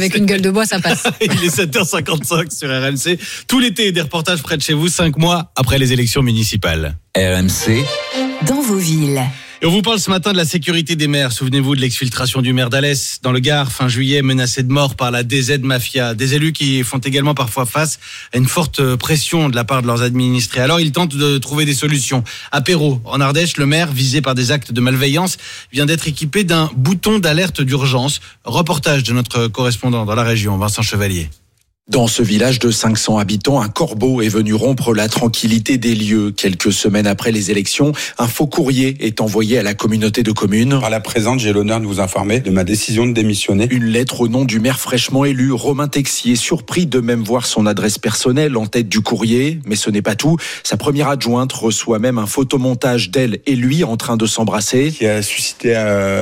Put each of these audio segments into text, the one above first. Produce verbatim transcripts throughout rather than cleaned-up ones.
avec une gueule de bois, ça passe. Il est sept heures cinquante-cinq sur R M C. Tout l'été, des reportages près de chez vous, cinq mois après les élections municipales. R M C. Dans vos villes. Et on vous parle ce matin de la sécurité des maires. Souvenez-vous de l'exfiltration du maire d'Alès dans le Gard, fin juillet, menacé de mort par la D Z Mafia. Des élus qui font également parfois face à une forte pression de la part de leurs administrés. Alors ils tentent de trouver des solutions. À Perrault, en Ardèche, le maire, visé par des actes de malveillance, vient d'être équipé d'un bouton d'alerte d'urgence. Reportage de notre correspondant dans la région, Vincent Chevalier. Dans ce village de cinq cents habitants, un corbeau est venu rompre la tranquillité des lieux. Quelques semaines après les élections, un faux courrier est envoyé à la communauté de communes. Par la présente, j'ai l'honneur de vous informer de ma décision de démissionner. Une lettre au nom du maire fraîchement élu, Romain Texier, surpris de même voir son adresse personnelle en tête du courrier. Mais ce n'est pas tout. Sa première adjointe reçoit même un photomontage d'elle et lui en train de s'embrasser. Qui a suscité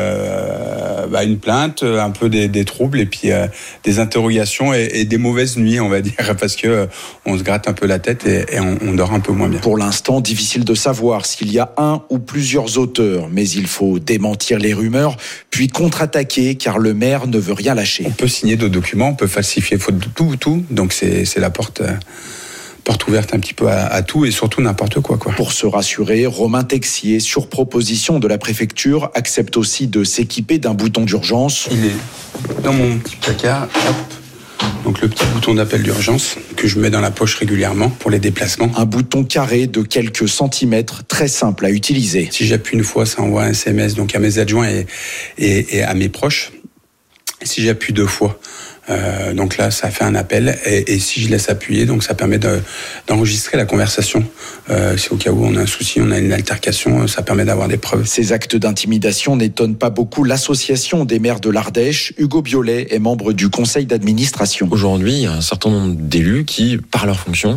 euh, bah, une plainte, un peu des, des troubles et puis euh, des interrogations et, et des mauvaises nuit, on va dire, parce que euh, on se gratte un peu la tête et, et on, on dort un peu moins bien. Pour l'instant, difficile de savoir s'il y a un ou plusieurs auteurs, mais il faut démentir les rumeurs, puis contre-attaquer, car le maire ne veut rien lâcher. On peut signer d'autres documents, on peut falsifier faute de tout, tout, donc c'est, c'est la porte... Euh, porte ouverte un petit peu à, à tout et surtout n'importe quoi, quoi. Pour se rassurer, Romain Texier, sur proposition de la préfecture, accepte aussi de s'équiper d'un bouton d'urgence. Il est dans mon petit placard, hop. Donc le petit bouton d'appel d'urgence que je mets dans la poche régulièrement pour les déplacements. Un bouton carré de quelques centimètres, très simple à utiliser. Si j'appuie une fois, ça envoie un S M S donc à mes adjoints et, et, et à mes proches. Si j'appuie deux fois, euh, donc là, ça fait un appel. Et, et si je laisse appuyer, donc ça permet de, d'enregistrer la conversation. Euh, si au cas où on a un souci, on a une altercation, ça permet d'avoir des preuves. Ces actes d'intimidation n'étonnent pas beaucoup l'association des maires de l'Ardèche. Hugo Biolay est membre du conseil d'administration. Aujourd'hui, il y a un certain nombre d'élus qui, par leur fonction,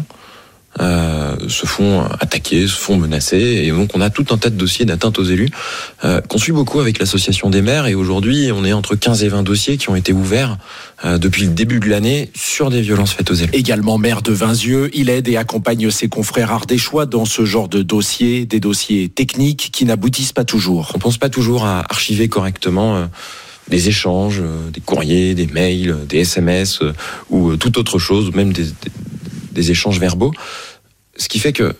Euh, se font attaquer, se font menacer, et donc on a tout un tas de dossiers d'atteinte aux élus euh, qu'on suit beaucoup avec l'association des maires, et aujourd'hui on est entre quinze et vingt dossiers qui ont été ouverts euh, depuis le début de l'année sur des violences faites aux élus. Également maire de Vinzieux, il aide et accompagne ses confrères ardéchois dans ce genre de dossiers, des dossiers techniques qui n'aboutissent pas toujours. On pense pas toujours à archiver correctement euh, des échanges, euh, des courriers, des mails, des S M S euh, ou euh, toute autre chose, même des, des des échanges verbaux, ce qui fait que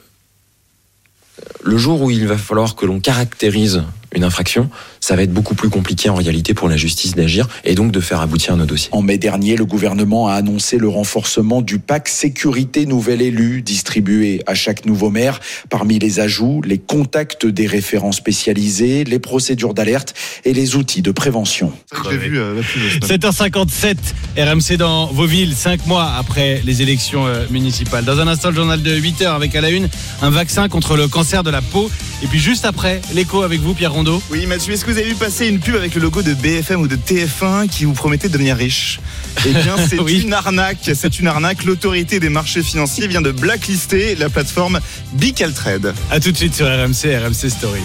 le jour où il va falloir que l'on caractérise une infraction, ça va être beaucoup plus compliqué en réalité pour la justice d'agir et donc de faire aboutir nos dossiers. En mai dernier, le gouvernement a annoncé le renforcement du pack sécurité nouvel élu distribué à chaque nouveau maire. Parmi les ajouts, les contacts des référents spécialisés, les procédures d'alerte et les outils de prévention. J'ai vu, euh, sept heures cinquante-sept, R M C dans vos villes, cinq mois après les élections euh, municipales. Dans un instant, le journal de huit heures avec à la une, un vaccin contre le cancer de la peau. Et puis juste après, l'écho avec vous, Pierre Rondeau. Oui, Mathieu, est-ce que vous avez vu passer une pub avec le logo de B F M ou de T F un qui vous promettait de devenir riche ? Eh bien, c'est oui. une arnaque. C'est une arnaque. L'autorité des marchés financiers vient de blacklister la plateforme Bicaltrade. A tout de suite sur R M C, R M C Story.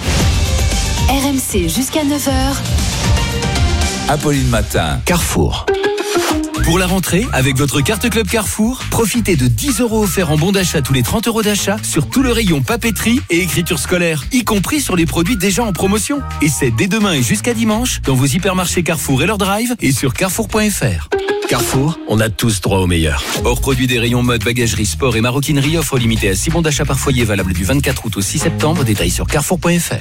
R M C jusqu'à neuf heures. Apolline Matin. Carrefour. Pour la rentrée, avec votre carte Club Carrefour, profitez de dix euros offerts en bon d'achat tous les trente euros d'achat sur tout le rayon papeterie et écriture scolaire, y compris sur les produits déjà en promotion. Et c'est dès demain et jusqu'à dimanche dans vos hypermarchés Carrefour et leur drive et sur carrefour point f r. Carrefour, on a tous droit au meilleur. Hors produit des rayons mode, bagagerie, sport et maroquinerie, offre limitée à six bons d'achat par foyer valable du vingt-quatre août au six septembre. Détails sur carrefour point f r.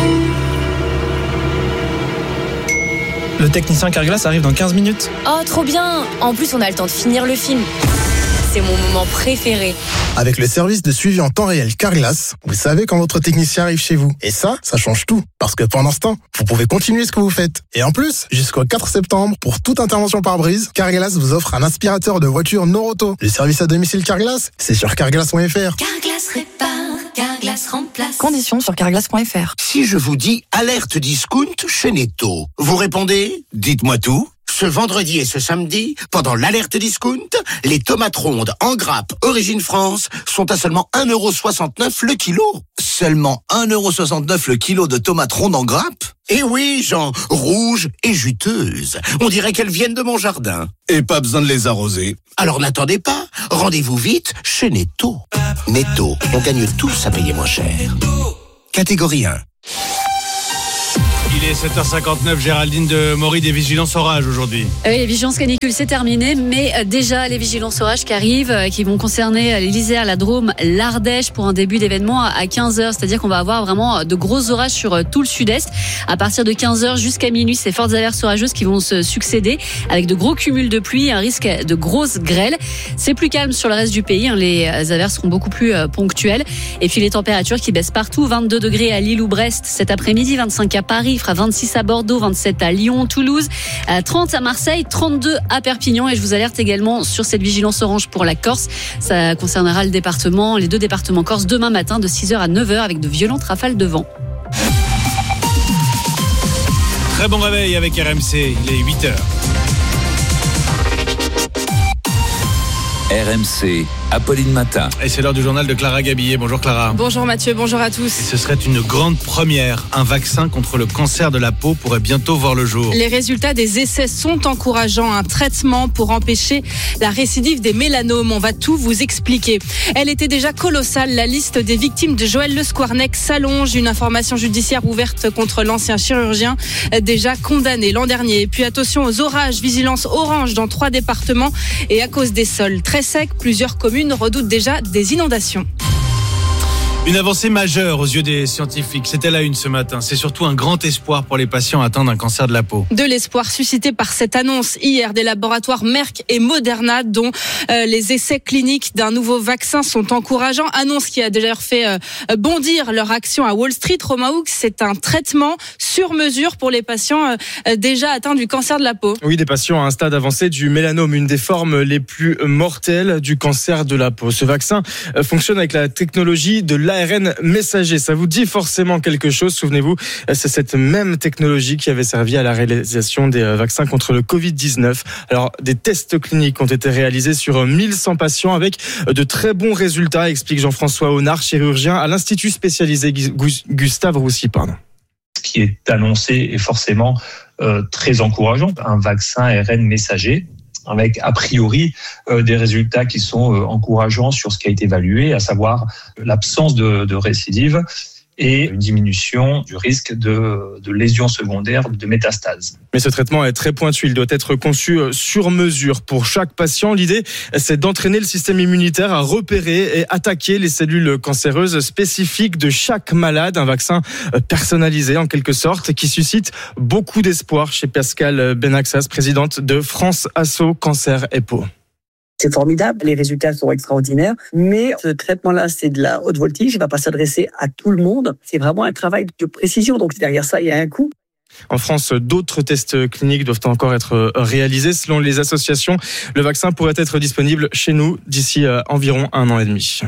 Le technicien Carglass arrive dans quinze minutes. Oh, trop bien! En plus, on a le temps de finir le film. C'est mon moment préféré. Avec le service de suivi en temps réel Carglass, vous savez quand votre technicien arrive chez vous. Et ça, ça change tout. Parce que pendant ce temps, vous pouvez continuer ce que vous faiite. Et en plus, jusqu'au quatre septembre, pour toute intervention par brise, Carglass vous offre un aspirateur de voiture Noroto. Le service à domicile Carglass, c'est sur carglass point f r. Carglass répare, Carglass remplace. Conditions sur carglass point f r. Si je vous dis alerte discount chez Netto, vous répondez ? Dites-moi tout. Ce vendredi et ce samedi, pendant l'alerte discount, les tomates rondes en grappe Origine France sont à seulement un euro soixante-neuf le kilo. Seulement un euro soixante-neuf le kilo de tomates rondes en grappe ? Eh oui, Jean, rouges et juteuses. On dirait qu'elles viennent de mon jardin. Et pas besoin de les arroser. Alors n'attendez pas, rendez-vous vite chez Netto. Netto, on gagne tous à payer moins cher. Catégorie un. Il est sept heures cinquante-neuf, Géraldine de Maury, des vigilances orage aujourd'hui. Oui, les vigilances canicules, c'est terminé, mais déjà les vigilances orages qui arrivent, qui vont concerner l'Isère, la Drôme, l'Ardèche pour un début d'événement à quinze heures. C'est-à-dire qu'on va avoir vraiment de gros orages sur tout le sud-est. À partir de quinze heures jusqu'à minuit, ces fortes averses orageuses qui vont se succéder avec de gros cumuls de pluie et un risque de grosses grêles. C'est plus calme sur le reste du pays. Les averses seront beaucoup plus ponctuelles. Et puis les températures qui baissent partout. vingt-deux degrés à Lille ou Brest cet après-midi, vingt-cinq à Paris, il fera vingt-six à Bordeaux, vingt-sept à Lyon, Toulouse, trente à Marseille, trente-deux à Perpignan. Et je vous alerte également sur cette vigilance orange pour la Corse. Ça concernera le département, les deux départements corse demain matin de six heures à neuf heures avec de violentes rafales de vent. Très bon réveil avec R M C, il est huit heures. R M C, Apolline Matin. Et c'est l'heure du journal de Clara Gabillet. Bonjour Clara. Bonjour Mathieu, bonjour à tous. Et ce serait une grande première. Un vaccin contre le cancer de la peau pourrait bientôt voir le jour. Les résultats des essais sont encourageants. Un traitement pour empêcher la récidive des mélanomes. On va tout vous expliquer. Elle était déjà colossale. La liste des victimes de Joël Le Squarnec s'allonge. Une information judiciaire ouverte contre l'ancien chirurgien déjà condamné l'an dernier. Et puis attention aux orages. Vigilance orange dans trois départements. Et à cause des sols très secs, plusieurs communes redoutent déjà des inondations. Une avancée majeure aux yeux des scientifiques. C'était la une ce matin. C'est surtout un grand espoir pour les patients atteints d'un cancer de la peau. De l'espoir suscité par cette annonce hier des laboratoires Merck et Moderna, dont euh, les essais cliniques d'un nouveau vaccin sont encourageants. Annonce qui a d'ailleurs fait euh, bondir leur action à Wall Street. Romain Hook, c'est un traitement sur mesure pour les patients euh, déjà atteints du cancer de la peau. Oui, des patients à un stade avancé du mélanome, une des formes les plus mortelles du cancer de la peau. Ce vaccin euh, fonctionne avec la technologie de l'A R N messager. Ça vous dit forcément quelque chose. Souvenez-vous, c'est cette même technologie qui avait servi à la réalisation des vaccins contre le covid dix-neuf. Alors, des tests cliniques ont été réalisés sur mille cent patients avec de très bons résultats, explique Jean-François Honard, chirurgien à l'Institut spécialisé Gustave Roussy. Pardon. Ce qui est annoncé est forcément euh, très encourageant. Un vaccin A R N messager, avec a priori euh, des résultats qui sont euh, encourageants sur ce qui a été évalué, à savoir l'absence de, de récidive et une diminution du risque de, de lésions secondaires, de métastases. Mais ce traitement est très pointu, il doit être conçu sur mesure pour chaque patient. L'idée, c'est d'entraîner le système immunitaire à repérer et attaquer les cellules cancéreuses spécifiques de chaque malade. Un vaccin personnalisé en quelque sorte qui suscite beaucoup d'espoir chez Pascale Benaxas, présidente de France Asso Cancer et Peau. C'est formidable, les résultats sont extraordinaires, mais ce traitement-là, c'est de la haute voltige, il ne va pas s'adresser à tout le monde. C'est vraiment un travail de précision, donc derrière ça, il y a un coût. En France, d'autres tests cliniques doivent encore être réalisés. Selon les associations, le vaccin pourrait être disponible chez nous d'ici environ un an et demi.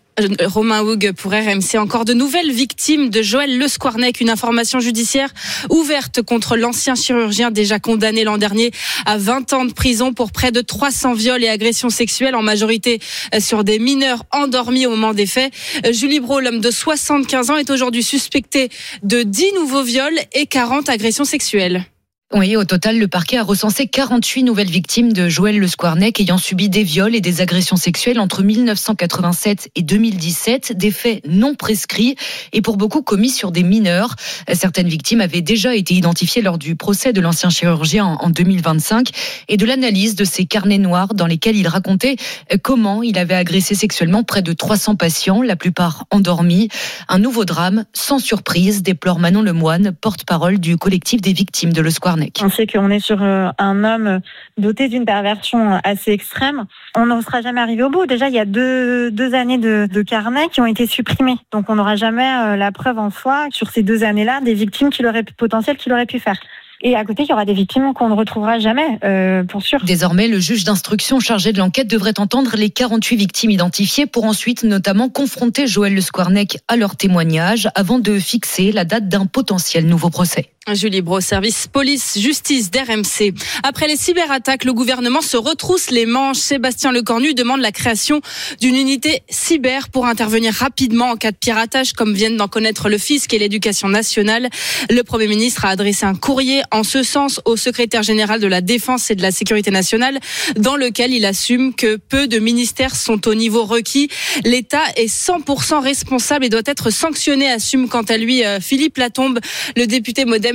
Romain Houg pour R M C. Encore de nouvelles victimes de Joël Le Squarnec. Une information judiciaire ouverte contre l'ancien chirurgien déjà condamné l'an dernier à vingt ans de prison pour près de trois cents viols et agressions sexuelles, en majorité sur des mineurs endormis au moment des faits. Julie Brault, l'homme de soixante-quinze ans, est aujourd'hui suspecté de dix nouveaux viols et quarante agressions sexuelles. Oui, au total, le parquet a recensé quarante-huit nouvelles victimes de Joël Le Squarnec ayant subi des viols et des agressions sexuelles entre mille neuf cent quatre-vingt-sept et deux mille dix-sept, des faits non prescrits et pour beaucoup commis sur des mineurs. Certaines victimes avaient déjà été identifiées lors du procès de l'ancien chirurgien en deux mille vingt-cinq et de l'analyse de ces carnets noirs dans lesquels il racontait comment il avait agressé sexuellement près de trois cents patients, la plupart endormis. Un nouveau drame, sans surprise, déplore Manon Lemoine, porte-parole du collectif des victimes de Le Squarnec. On sait qu'on est sur un homme doté d'une perversion assez extrême. On n'en sera jamais arrivé au bout. Déjà, il y a deux, deux années de, de carnets qui ont été supprimés. Donc, on n'aura jamais la preuve en soi sur ces deux années-là des victimes qu'il aurait, potentielles qu'il aurait pu faire. Et à côté, il y aura des victimes qu'on ne retrouvera jamais, euh, pour sûr. Désormais, le juge d'instruction chargé de l'enquête devrait entendre les quarante-huit victimes identifiées pour ensuite notamment confronter Joël Le Squarnec à leur témoignage avant de fixer la date d'un potentiel nouveau procès. Julie Brault, service police-justice d'R M C. Après les cyberattaques, le gouvernement se retrousse les manches. Sébastien Lecornu demande la création d'une unité cyber pour intervenir rapidement en cas de piratage, comme viennent d'en connaître le fisc et l'éducation nationale. Le Premier ministre a adressé un courrier en ce sens au secrétaire général de la Défense et de la Sécurité nationale, dans lequel il assume que peu de ministères sont au niveau requis. L'État est cent pour cent responsable et doit être sanctionné, assume quant à lui Philippe Latombe, le député MoDem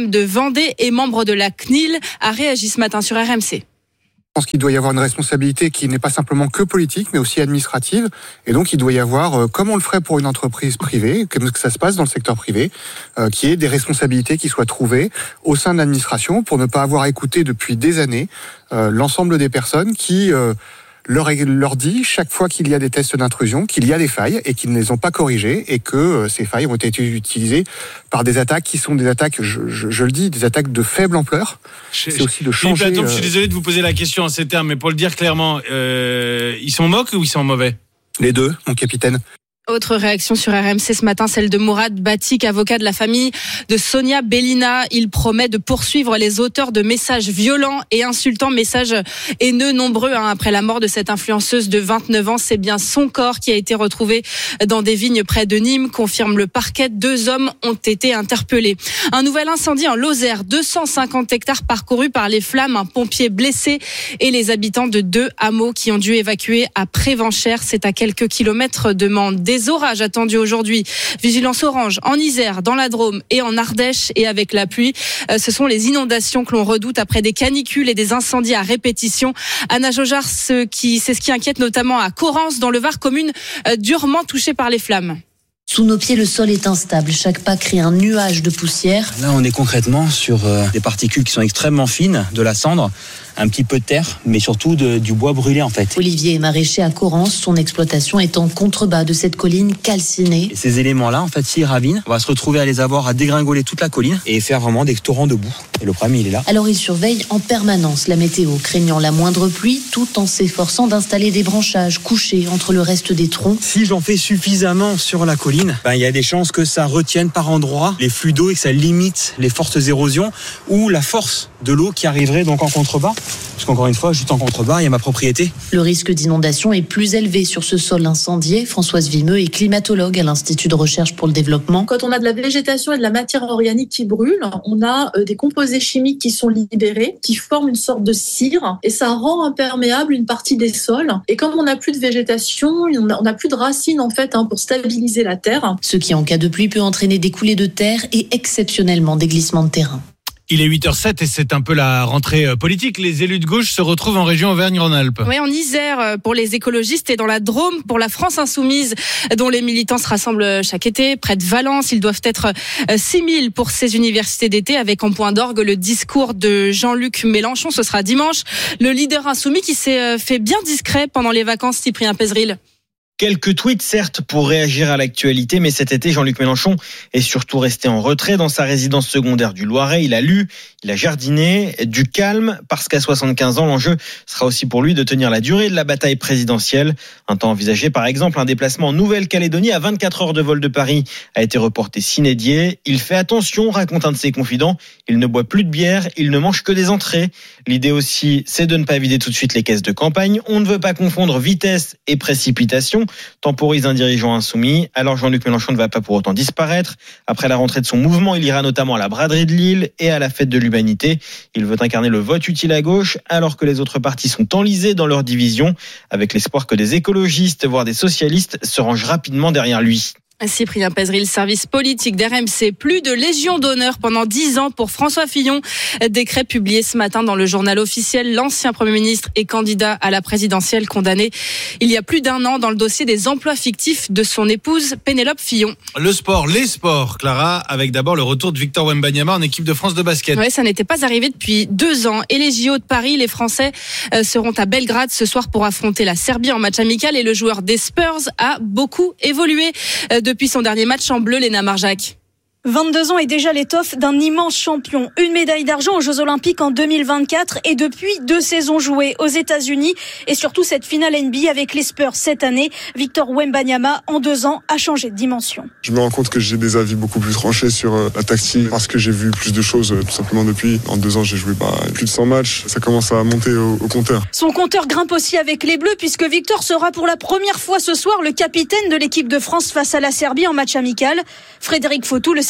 M de Vendée et membre de la C N I L, a réagi ce matin sur R M C. Je pense qu'il doit y avoir une responsabilité qui n'est pas simplement que politique, mais aussi administrative. Et donc, il doit y avoir, comme on le ferait pour une entreprise privée, comme ça se passe dans le secteur privé, euh, qu'il y ait des responsabilités qui soient trouvées au sein de l'administration pour ne pas avoir écouté depuis des années euh, l'ensemble des personnes qui euh, leur, leur dit chaque fois qu'il y a des tests d'intrusion qu'il y a des failles et qu'ils ne les ont pas corrigées et que euh, ces failles ont été utilisées par des attaques qui sont des attaques, je, je, je le dis, des attaques de faible ampleur. Je, C'est aussi de changer... Philippe Latombe, euh... je suis désolé de vous poser la question en ces termes, mais pour le dire clairement, euh, ils sont moques ou ils sont mauvais ? Les deux, mon capitaine. Autre réaction sur R M C ce matin, celle de Mourad Batik, avocat de la famille de Sonia Bellina. Il promet de poursuivre les auteurs de messages violents et insultants, messages haineux nombreux hein, après la mort de cette influenceuse de vingt-neuf ans. C'est bien son corps qui a été retrouvé dans des vignes près de Nîmes, confirme le parquet. Deux hommes ont été interpellés. Un nouvel incendie en Lozère, deux cent cinquante hectares parcourus par les flammes, un pompier blessé et les habitants de deux hameaux qui ont dû évacuer à Prévenchères. C'est à quelques kilomètres de Mende. Des orages attendus aujourd'hui. Vigilance orange en Isère, dans la Drôme et en Ardèche. Et avec la pluie, ce sont les inondations que l'on redoute après des canicules et des incendies à répétition. Anna Jojard, ce qui, c'est ce qui inquiète notamment à Correns, dans le Var, commune durement touchée par les flammes. Sous nos pieds, le sol est instable. Chaque pas crée un nuage de poussière. Là, on est concrètement sur euh, des particules qui sont extrêmement fines, de la cendre, un petit peu de terre, mais surtout de, du bois brûlé en fait. Olivier est maraîcher à Correns. Son exploitation est en contrebas de cette colline calcinée. Et ces éléments-là, en fait, s'ils ravinent, on va se retrouver à les avoir à dégringoler toute la colline et faire vraiment des torrents de boue. Et le problème, il est là. Alors il surveille en permanence la météo, craignant la moindre pluie, tout en s'efforçant d'installer des branchages couchés entre le reste des troncs. Si j'en fais suffisamment sur la colline, ben, il y a des chances que ça retienne par endroits les flux d'eau et que ça limite les fortes érosions ou la force de l'eau qui arriverait donc en contrebas. Parce qu'encore une fois, juste en contrebas, il y a ma propriété. Le risque d'inondation est plus élevé sur ce sol incendié. Françoise Vimeux est climatologue à l'Institut de recherche pour le développement. Quand on a de la végétation et de la matière organique qui brûle, on a des composés chimiques qui sont libérés, qui forment une sorte de cire, et ça rend imperméable une partie des sols. Et comme on n'a plus de végétation, on n'a plus de racines en fait hein, pour stabiliser la terre. Ce qui en cas de pluie peut entraîner des coulées de terre et exceptionnellement des glissements de terrain. Il est huit heures zéro et c'est un peu la rentrée politique. Les élus de gauche se retrouvent en région Auvergne-Rhône-Alpes. Oui, en Isère pour les écologistes et dans la Drôme pour la France insoumise, dont les militants se rassemblent chaque été. Près de Valence, ils doivent être six mille pour ces universités d'été, avec en point d'orgue le discours de Jean-Luc Mélenchon. Ce sera dimanche. Le leader insoumis qui s'est fait bien discret pendant les vacances, Cyprien Pézeril. Quelques tweets, certes, pour réagir à l'actualité, mais cet été, Jean-Luc Mélenchon est surtout resté en retrait dans sa résidence secondaire du Loiret. Il a lu, il a jardiné, du calme, parce qu'à soixante-quinze ans, l'enjeu sera aussi pour lui de tenir la durée de la bataille présidentielle. Un temps envisagé, par exemple, un déplacement en Nouvelle-Calédonie à vingt-quatre heures de vol de Paris a été reporté sine die. Il fait attention, raconte un de ses confidents. Il ne boit plus de bière, il ne mange que des entrées. L'idée aussi, c'est de ne pas vider tout de suite les caisses de campagne. On ne veut pas confondre vitesse et précipitation, temporise un dirigeant insoumis. Alors Jean-Luc Mélenchon ne va pas pour autant disparaître. Après la rentrée de son mouvement, il ira notamment à la braderie de Lille et à la fête de l'Humanité. Il veut incarner le vote utile à gauche, alors que les autres partis sont enlisés dans leur division, avec l'espoir que des écologistes, voire des socialistes, se rangent rapidement derrière lui. Cyprien Pézeril, service politique d'R M C. Plus de Légion d'honneur pendant dix ans pour François Fillon. Décret publié ce matin dans le journal officiel. L'ancien Premier ministre et candidat à la présidentielle condamné il y a plus d'un an dans le dossier des emplois fictifs de son épouse Pénélope Fillon. Le sport, les sports, Clara, avec d'abord le retour de Victor Wembanyama en équipe de France de basket. Oui, ça n'était pas arrivé depuis deux ans. Et les J O de Paris, les Français seront à Belgrade ce soir pour affronter la Serbie en match amical. Et le joueur des Spurs a beaucoup évolué de Depuis son dernier match en bleu, Léna Marjac. vingt-deux ans et déjà l'étoffe d'un immense champion. Une médaille d'argent aux Jeux Olympiques en deux mille vingt-quatre et depuis deux saisons jouées aux États-Unis et surtout cette finale N B A avec les Spurs cette année. Victor Wembanyama, en deux ans, a changé de dimension. Je me rends compte que j'ai des avis beaucoup plus tranchés sur la tactique parce que j'ai vu plus de choses tout simplement depuis. En deux ans, j'ai joué bah, plus de cent matchs. Ça commence à monter au, au compteur. Son compteur grimpe aussi avec les Bleus puisque Victor sera pour la première fois ce soir le capitaine de l'équipe de France face à la Serbie en match amical. Frédéric Fautou, le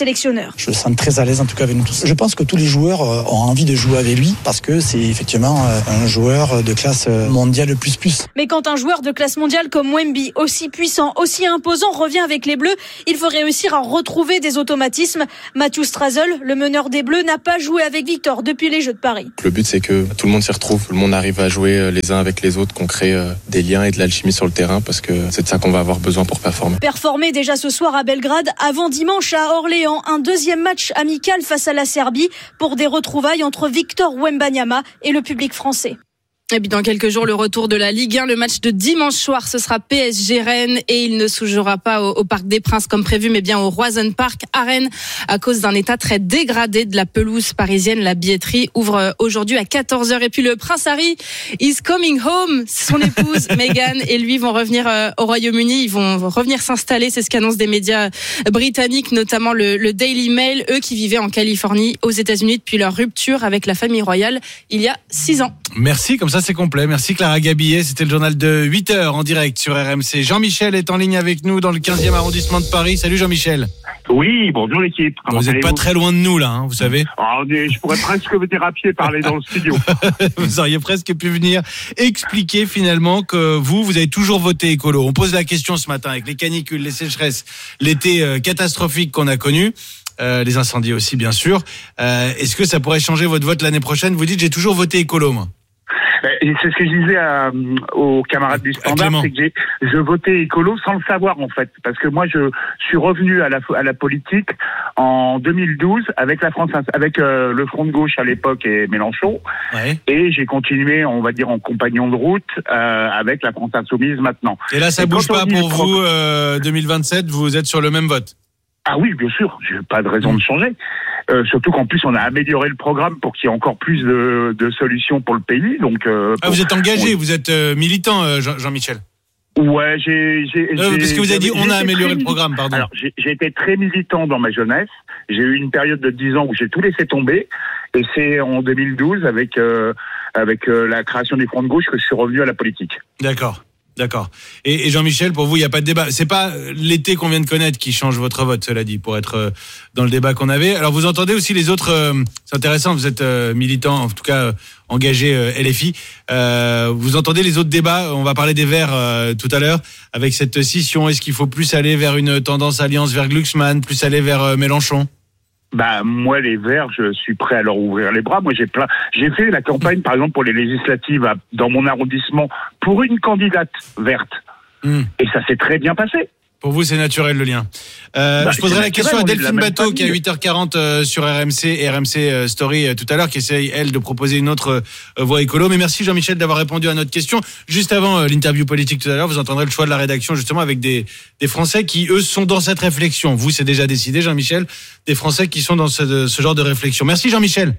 sélectionneur. Je le sens très à l'aise en tout cas avec nous tous. Je pense que tous les joueurs ont envie de jouer avec lui parce que c'est effectivement un joueur de classe mondiale plus plus. Mais quand un joueur de classe mondiale comme Wemby, aussi puissant, aussi imposant, revient avec les Bleus, il faut réussir à retrouver des automatismes. Matthew Strazel, le meneur des Bleus, n'a pas joué avec Victor depuis les Jeux de Paris. Le but c'est que tout le monde s'y retrouve, tout le monde arrive à jouer les uns avec les autres, qu'on crée des liens et de l'alchimie sur le terrain parce que c'est de ça qu'on va avoir besoin pour performer. Performer déjà ce soir à Belgrade, avant dimanche à Orléans, un deuxième match amical face à la Serbie pour des retrouvailles entre Victor Wembanyama et le public français. Et puis dans quelques jours, le retour de la Ligue un, le match de dimanche soir, ce sera P S G Rennes et il ne se jouera pas au, au Parc des Princes comme prévu, mais bien au Roison Park à Rennes à cause d'un état très dégradé de la pelouse parisienne. La billetterie ouvre aujourd'hui à quatorze heures. Et puis le prince Harry is coming home. Son épouse Meghan et lui vont revenir au Royaume-Uni. Ils vont revenir s'installer. C'est ce qu'annoncent des médias britanniques, notamment le, le Daily Mail, eux qui vivaient en Californie, aux États-Unis depuis leur rupture avec la famille royale il y a six ans. Merci, comme ça c'est complet. Merci Clara Gabillet, c'était le journal de huit heures en direct sur R M C. Jean-Michel est en ligne avec nous dans le quinzième arrondissement de Paris. Salut Jean-Michel. Oui, bonjour l'équipe. Comment vous n'êtes pas très loin de nous là, hein, vous savez. Oh, je pourrais presque venir à pied parler dans le studio. Vous auriez presque pu venir expliquer finalement que vous, vous avez toujours voté écolo. On pose la question ce matin avec les canicules, les sécheresses, l'été euh, catastrophique qu'on a connu. Euh, les incendies aussi bien sûr. Euh, est-ce que ça pourrait changer votre vote l'année prochaine? Vous dites j'ai toujours voté écolo moi. C'est ce que je disais à, aux camarades du Standard, c'est que j'ai, je votais écolo sans le savoir en fait, parce que moi je suis revenu à la, à la politique en deux mille douze avec la France, avec euh, le Front de gauche à l'époque et Mélenchon, ouais. Et j'ai continué, on va dire en compagnon de route euh, avec la France insoumise maintenant. Et là ça et bouge pas pour vous euh, deux mille vingt-sept, vous êtes sur le même vote? Ah oui, bien sûr, j'ai pas de raison mmh. de changer. Euh, surtout qu'en plus on a amélioré le programme pour qu'il y ait encore plus de, de solutions pour le pays. Donc euh, ah, vous êtes engagé, on... vous êtes euh, militant, euh, Jean- Jean-Michel. Ouais, j'ai. j'ai euh, j'ai parce que vous avez dit on a amélioré le programme, pardon. Alors j'ai, j'ai été très militant dans ma jeunesse. J'ai eu une période de dix ans où j'ai tout laissé tomber, et c'est en deux mille douze avec euh, avec euh, la création du Front de gauche que je suis revenu à la politique. D'accord. D'accord. Et, et Jean-Michel, pour vous, il n'y a pas de débat. C'est pas l'été qu'on vient de connaître qui change votre vote, cela dit, pour être euh, dans le débat qu'on avait. Alors, vous entendez aussi les autres. Euh, c'est intéressant. Vous êtes euh, militant, en tout cas euh, engagé euh, L F I. Euh, vous entendez les autres débats. On va parler des Verts euh, tout à l'heure avec cette scission. Est-ce qu'il faut plus aller vers une tendance alliance vers Glucksmann, plus aller vers euh, Mélenchon? Bah moi les Verts, je suis prêt à leur ouvrir les bras. Moi j'ai plein, j'ai fait la campagne par exemple pour les législatives à, dans mon arrondissement pour une candidate verte mmh. et ça s'est très bien passé. Pour vous, c'est naturel le lien. Euh, bah, je poserai la question à Delphine Bateau qui est à huit heures quarante euh, sur R M C et R M C euh, Story euh, tout à l'heure, qui essaye, elle, de proposer une autre euh, voie écolo. Mais merci Jean-Michel d'avoir répondu à notre question. Juste avant euh, l'interview politique tout à l'heure, vous entendrez le choix de la rédaction justement avec des, des Français qui, eux, sont dans cette réflexion. Vous, c'est déjà décidé, Jean-Michel, des Français qui sont dans ce, ce genre de réflexion. Merci Jean-Michel.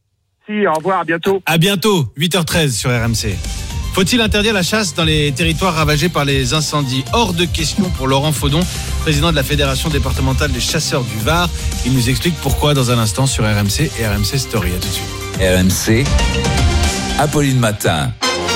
Si, au revoir, à bientôt. À bientôt, huit heures treize sur R M C. Faut-il interdire la chasse dans les territoires ravagés par les incendies? Hors de question pour Laurent Faudon, président de la Fédération départementale des chasseurs du Var. Il nous explique pourquoi dans un instant sur R M C et R M C Story. À tout de suite. R M C, Apolline Matin.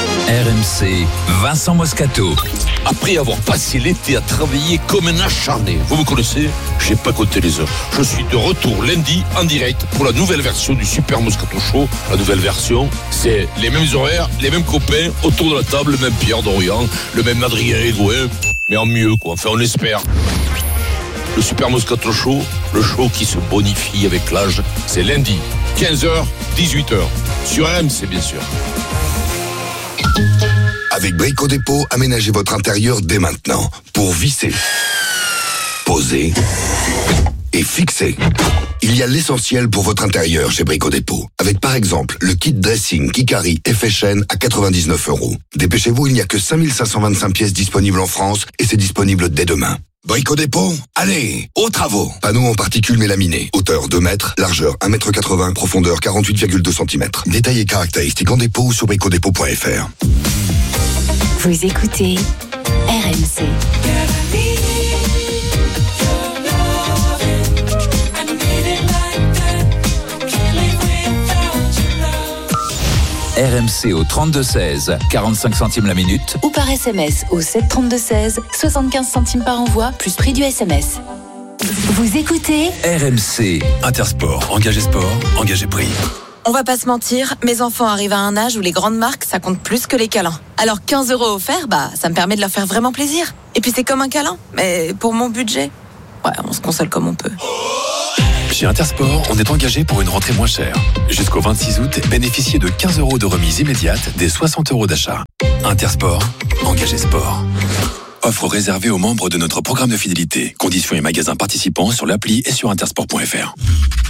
R M C, Vincent Moscato. Après avoir passé l'été à travailler comme un acharné, vous me connaissez, j'ai pas compté les heures. Je suis de retour lundi en direct pour la nouvelle version du Super Moscato Show. La nouvelle version, c'est les mêmes horaires, les mêmes copains, autour de la table, le même Pierre Dorian, le même Adrien Egoin, mais en mieux quoi, enfin on espère. Le Super Moscato Show, le show qui se bonifie avec l'âge, c'est lundi, quinze heures, dix-huit heures, sur R M C bien sûr. Avec Brico Dépôt, aménagez votre intérieur dès maintenant pour visser, poser et fixer. Il y a l'essentiel pour votre intérieur chez Brico Dépôt. Avec par exemple le kit dressing Kikari F H N à quatre-vingt-dix-neuf euros. Dépêchez-vous, il n'y a que cinq mille cinq cent vingt-cinq pièces disponibles en France et c'est disponible dès demain. Brico Dépôt, allez, aux travaux. Panneaux en particules mélaminées. Hauteur deux mètres, largeur un mètre quatre-vingts, profondeur quarante-huit virgule deux centimètres. Détails et caractéristiques en dépôt ou sur bricodépôt point f r. Vous écoutez R M C. R M C au trente-deux seize, quarante-cinq centimes la minute. Ou par S M S au sept trente-deux seize, soixante-quinze centimes par envoi, plus prix du S M S. Vous écoutez R M C. Intersport, engagé sport, engagé prix. On va pas se mentir, mes enfants arrivent à un âge où les grandes marques, ça compte plus que les câlins. Alors quinze euros offerts, bah, ça me permet de leur faire vraiment plaisir. Et puis c'est comme un câlin, mais pour mon budget, ouais, on se console comme on peut. Chez Intersport, on est engagé pour une rentrée moins chère. Jusqu'au vingt-six août, bénéficiez de quinze euros de remise immédiate des soixante euros d'achat. Intersport, engagé sport. Offre réservée aux membres de notre programme de fidélité. Conditions et magasins participants sur l'appli et sur intersport point f r.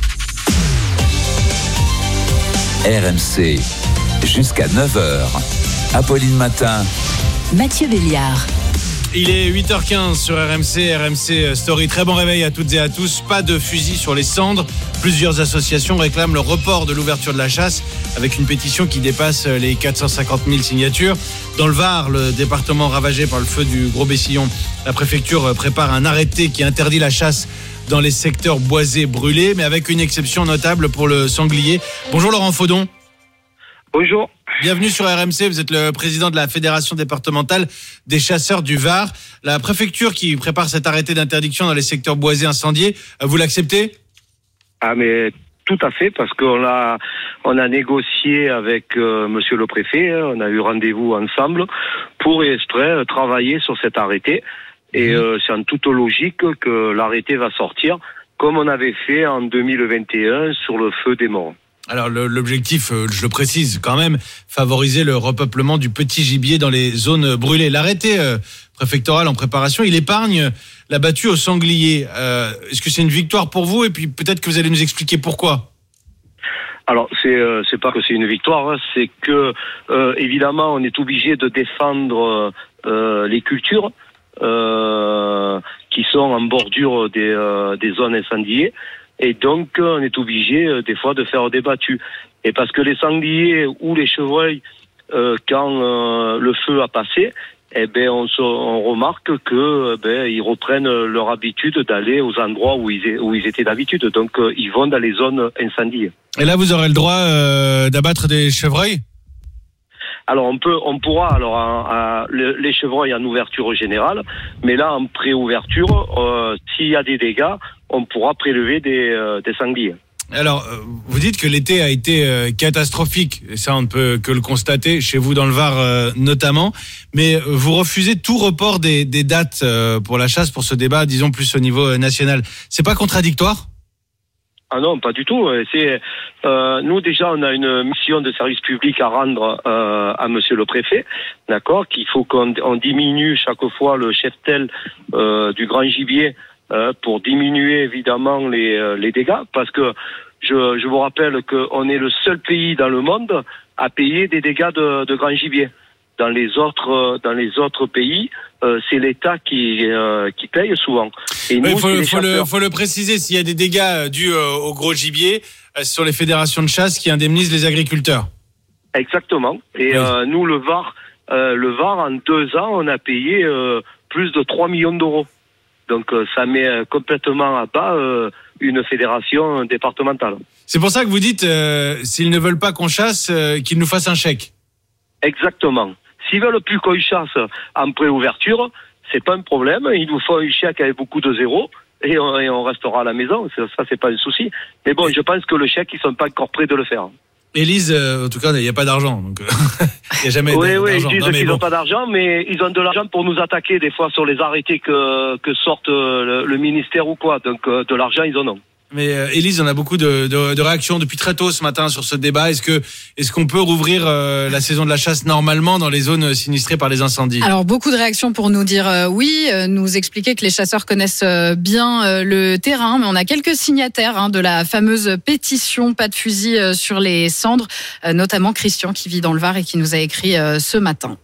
R M C, jusqu'à neuf heures. Apolline Matin. Mathieu Béliard. Il est huit heures quinze sur R M C, R M C Story. Très bon réveil à toutes et à tous. Pas de fusil sur les cendres. Plusieurs associations réclament le report de l'ouverture de la chasse avec une pétition qui dépasse les quatre cent cinquante mille signatures. Dans le Var, le département ravagé par le feu du Gros Bessillon, la préfecture prépare un arrêté qui interdit la chasse dans les secteurs boisés brûlés, mais avec une exception notable pour le sanglier. Bonjour Laurent Faudon. Bonjour. Bienvenue sur R M C, vous êtes le président de la Fédération départementale des chasseurs du Var. La préfecture qui prépare cet arrêté d'interdiction dans les secteurs boisés incendiés, vous l'acceptez ? Ah mais tout à fait, parce qu'on a, on a négocié avec euh, monsieur le préfet, hein, on a eu rendez-vous ensemble pour exprès travailler sur cet arrêté. Et euh, c'est en toute logique que l'arrêté va sortir, comme on avait fait en deux mille vingt et un sur le feu des morts. Alors le, l'objectif, je le précise quand même, favoriser le repeuplement du petit gibier dans les zones brûlées. L'arrêté euh, préfectoral en préparation, il épargne la battue au sanglier. Euh, est-ce que c'est une victoire pour vous ? Et puis peut-être que vous allez nous expliquer pourquoi. Alors c'est euh, c'est pas que c'est une victoire, hein, c'est que euh, évidemment on est obligé de défendre euh, les cultures euh, qui sont en bordure des euh, des zones incendiées. Et donc, on est obligé, euh, des fois, de faire des battues. Et parce que les sangliers ou les chevreuils, euh, quand euh, le feu a passé, eh ben, on, se, on remarque que, ben, ils reprennent leur habitude d'aller aux endroits où ils, où ils étaient d'habitude. Donc, euh, ils vont dans les zones incendiées. Et là, vous aurez le droit euh, d'abattre des chevreuils ? Alors on peut, on pourra alors à, à, les chevreuils en ouverture générale, mais là en pré-ouverture, euh, s'il y a des dégâts, on pourra prélever des, euh, des sangliers. Alors, vous dites que l'été a été euh, catastrophique, et ça on ne peut que le constater chez vous dans le Var euh, notamment, mais vous refusez tout report des, des dates euh, pour la chasse, pour ce débat, disons plus au niveau national. C'est pas contradictoire ? Ah non, pas du tout. C'est euh, nous déjà, on a une mission de service public à rendre euh, à Monsieur le Préfet, d'accord, qu'il faut qu'on on diminue chaque fois le cheptel euh, du grand gibier euh, pour diminuer évidemment les les dégâts, parce que je je vous rappelle qu'on est le seul pays dans le monde à payer des dégâts de, de grand gibier. Dans les autres, dans les autres pays, euh, c'est l'État qui, euh, qui paye souvent. Et nous, il faut, c'est les faut, le, chasseurs. faut le préciser, s'il y a des dégâts dus au gros gibier, euh, sur les fédérations de chasse qui indemnisent les agriculteurs. Exactement. Et oui. euh, nous, le Var, euh, le Var, en deux ans, on a payé euh, plus de trois millions d'euros. Donc euh, ça met complètement à bas euh, une fédération départementale. C'est pour ça que vous dites, euh, s'ils ne veulent pas qu'on chasse, euh, qu'ils nous fassent un chèque. Exactement. S'ils veulent plus qu'on chasse en pré-ouverture, c'est pas un problème. Il nous faut un chèque avec beaucoup de zéros et on, et on restera à la maison. Ça, ça, c'est pas un souci. Mais bon, je pense que le chèque, ils sont pas encore prêts de le faire. Élise, euh, en tout cas, il n'y a pas d'argent. Donc, il n'y a jamais oui, d'argent. Oui, ils disent non, qu'ils n'ont bon. pas d'argent, mais ils ont de l'argent pour nous attaquer des fois sur les arrêtés que, que sortent le, le ministère ou quoi. Donc, euh, de l'argent, ils en ont. Mais euh, Élise, on a beaucoup de, de, de réactions depuis très tôt ce matin sur ce débat. Est-ce que est-ce qu'on peut rouvrir euh, la saison de la chasse normalement dans les zones sinistrées par les incendies ? Alors beaucoup de réactions pour nous dire euh, oui, euh, nous expliquer que les chasseurs connaissent euh, bien euh, le terrain, mais on a quelques signataires hein, de la fameuse pétition pas de fusil euh, sur les cendres, euh, notamment Christian qui vit dans le Var et qui nous a écrit euh, ce matin.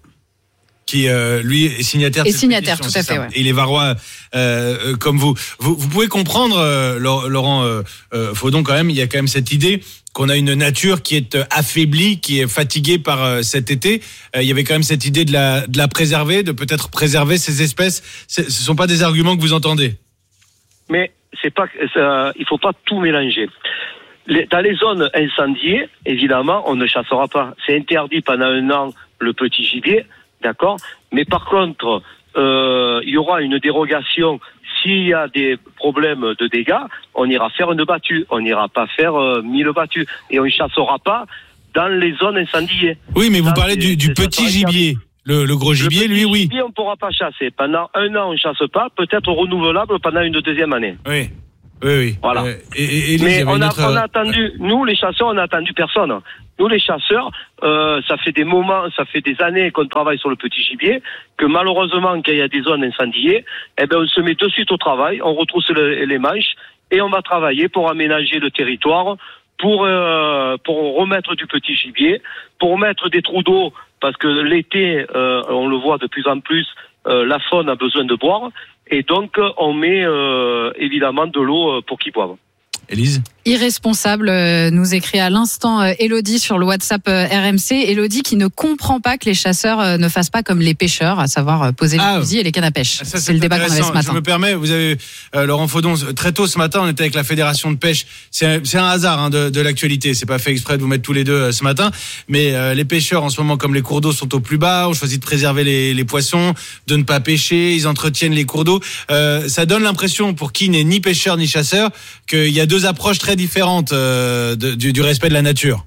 Qui euh, lui est signataire de et cette signataire, pétition, tout à fait, ouais. Et il est varois euh, euh, comme vous. vous. Vous pouvez comprendre, euh, Laurent euh, euh, Faudon, quand même, il y a quand même cette idée qu'on a une nature qui est affaiblie, qui est fatiguée par euh, cet été. Euh, il y avait quand même cette idée de la, de la préserver, de peut-être préserver ces espèces. C'est, ce ne sont pas des arguments que vous entendez. Mais c'est pas, ça, il faut pas tout mélanger. Les, dans les zones incendiées, évidemment, on ne chassera pas. C'est interdit pendant un an le petit gibier. D'accord. Mais par contre, euh, il y aura une dérogation. S'il y a des problèmes de dégâts, on ira faire une battue. On n'ira pas faire euh, mille battues. Et on ne chassera pas dans les zones incendiées. Oui, mais vous dans parlez les, du, du petit gibier. Le, le gros gibier, le lui, oui. Le gibier, on ne pourra pas chasser. Pendant un an, on ne chasse pas. Peut-être renouvelable pendant une deuxième année. Oui. Oui, oui. Voilà. Euh, et, et, et mais on a, autre... on a attendu, nous les chasseurs, on a attendu personne. Nous les chasseurs, euh, ça fait des moments, ça fait des années qu'on travaille sur le petit gibier, que malheureusement, quand il y a des zones incendiées, eh ben on se met de suite au travail, on retrousse le, les manches et on va travailler pour aménager le territoire, pour euh, pour remettre du petit gibier, pour mettre des trous d'eau, parce que l'été, euh, on le voit de plus en plus, euh, la faune a besoin de boire. Et donc, on met euh, évidemment de l'eau pour qu'ils boivent. Élise ? Irresponsable, euh, nous écrit à l'instant euh, Elodie sur le WhatsApp euh, R M C. Elodie qui ne comprend pas que les chasseurs euh, ne fassent pas comme les pêcheurs, à savoir euh, poser ah, les fusils et les cannes à pêche. Ça, c'est, c'est le débat qu'on avait ce matin. Je me permets, vous avez euh, Laurent Faudon, très tôt ce matin, on était avec la Fédération de pêche. C'est un, c'est un hasard hein, de, de l'actualité. C'est pas fait exprès de vous mettre tous les deux euh, ce matin. Mais euh, les pêcheurs, en ce moment, comme les cours d'eau sont au plus bas, ont choisi de préserver les, les poissons, de ne pas pêcher. Ils entretiennent les cours d'eau. Euh, ça donne l'impression, pour qui n'est ni pêcheur ni chasseur, qu'il y a deux approches très différentes euh, de, du, du respect de la nature.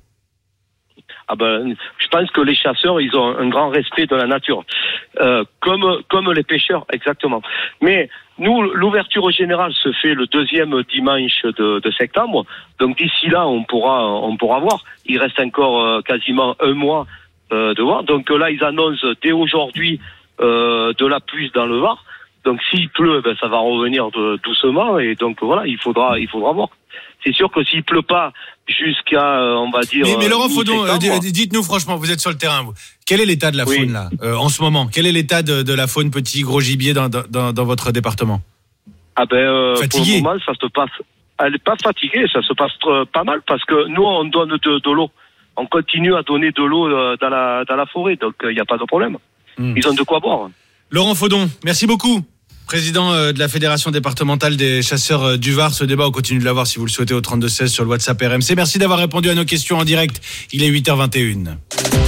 Ah ben, je pense que les chasseurs, ils ont un grand respect de la nature, euh, comme comme les pêcheurs, exactement. Mais nous, l'ouverture générale se fait le deuxième dimanche de, de septembre. Donc d'ici là, on pourra on pourra voir. Il reste encore euh, quasiment un mois euh, de voir. Donc là, ils annoncent dès aujourd'hui euh, de la pluie dans le Var. Donc s'il pleut, ben, ça va revenir de, doucement. Et donc voilà, il faudra il faudra voir. C'est sûr que s'il pleut pas jusqu'à, euh, on va dire. Mais, mais Laurent Faudon, euh, dites-nous franchement, vous êtes sur le terrain, vous. Quel est l'état de la faune oui. là, euh, en ce moment ? Quel est l'état de, de la faune petit, gros gibier dans, dans, dans votre département ? Ah ben, euh, pour le moment, ça se passe. Elle n'est pas fatiguée, ça se passe euh, pas mal parce que nous, on donne de, de l'eau. On continue à donner de l'eau euh, dans la dans la forêt, donc il euh, n'y a pas de problème. Mmh. Ils ont de quoi boire. Laurent Faudon, merci beaucoup. Président de la Fédération départementale des chasseurs du Var. Ce débat, on continue de l'avoir si vous le souhaitez au trente-deux seize sur le WhatsApp R M C. Merci d'avoir répondu à nos questions en direct. Il est huit heures vingt et une.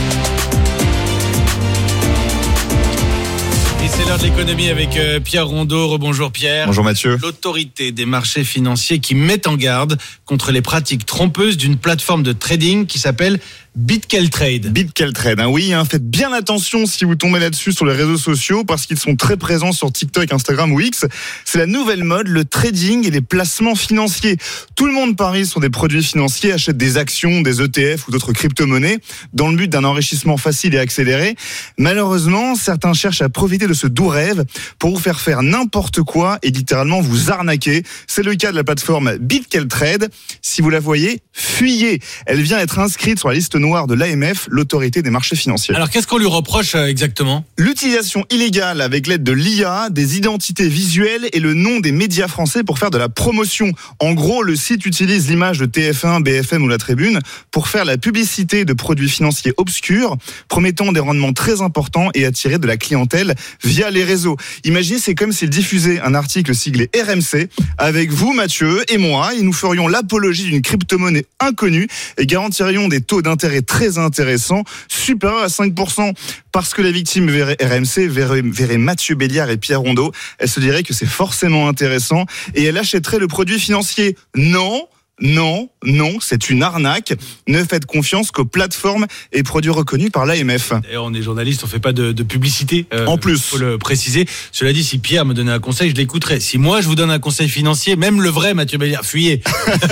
Et c'est l'heure de l'économie avec Pierre Rondeau. Rebonjour Pierre. Bonjour Mathieu. L'autorité des marchés financiers qui met en garde contre les pratiques trompeuses d'une plateforme de trading qui s'appelle BitKeltrade. BitKeltrade, hein, oui, hein, faites bien attention si vous tombez là-dessus sur les réseaux sociaux parce qu'ils sont très présents sur TikTok, Instagram ou X. C'est la nouvelle mode, le trading et les placements financiers. Tout le monde parie sur des produits financiers, achète des actions, des E T F ou d'autres crypto-monnaies dans le but d'un enrichissement facile et accéléré. Malheureusement, certains cherchent à profiter de ce doux rêve pour vous faire faire n'importe quoi et littéralement vous arnaquer. C'est le cas de la plateforme BitKeltrade. Si vous la voyez, fuyez. Elle vient être inscrite sur la liste noire de l'A M F, l'autorité des marchés financiers. Alors qu'est-ce qu'on lui reproche exactement ? L'utilisation illégale avec l'aide de l'I A, des identités visuelles et le nom des médias français pour faire de la promotion. En gros, le site utilise l'image de T F un, B F M ou La Tribune pour faire la publicité de produits financiers obscurs, promettant des rendements très importants et attirer de la clientèle via les réseaux. Imaginez, c'est comme s'il diffusait un article siglé R M C avec vous, Mathieu, et moi, et nous ferions l'apologie d'une crypto-monnaie inconnue et garantirions des taux d'intérêt très intéressants, supérieurs à cinq pour cent. Parce que la victime verrait R M C, verrait, verrait Mathieu Béliard et Pierre Rondeau, elle se dirait que c'est forcément intéressant et elle achèterait le produit financier. Non, non, non, c'est une arnaque. Ne faites confiance qu'aux plateformes et produits reconnus par l'A M F. D'ailleurs, on est journaliste, on fait pas de, de publicité. Euh, en plus. Faut le préciser. Cela dit, si Pierre me donnait un conseil, je l'écouterais. Si moi, je vous donne un conseil financier, même le vrai Mathieu Béliard, fuyez.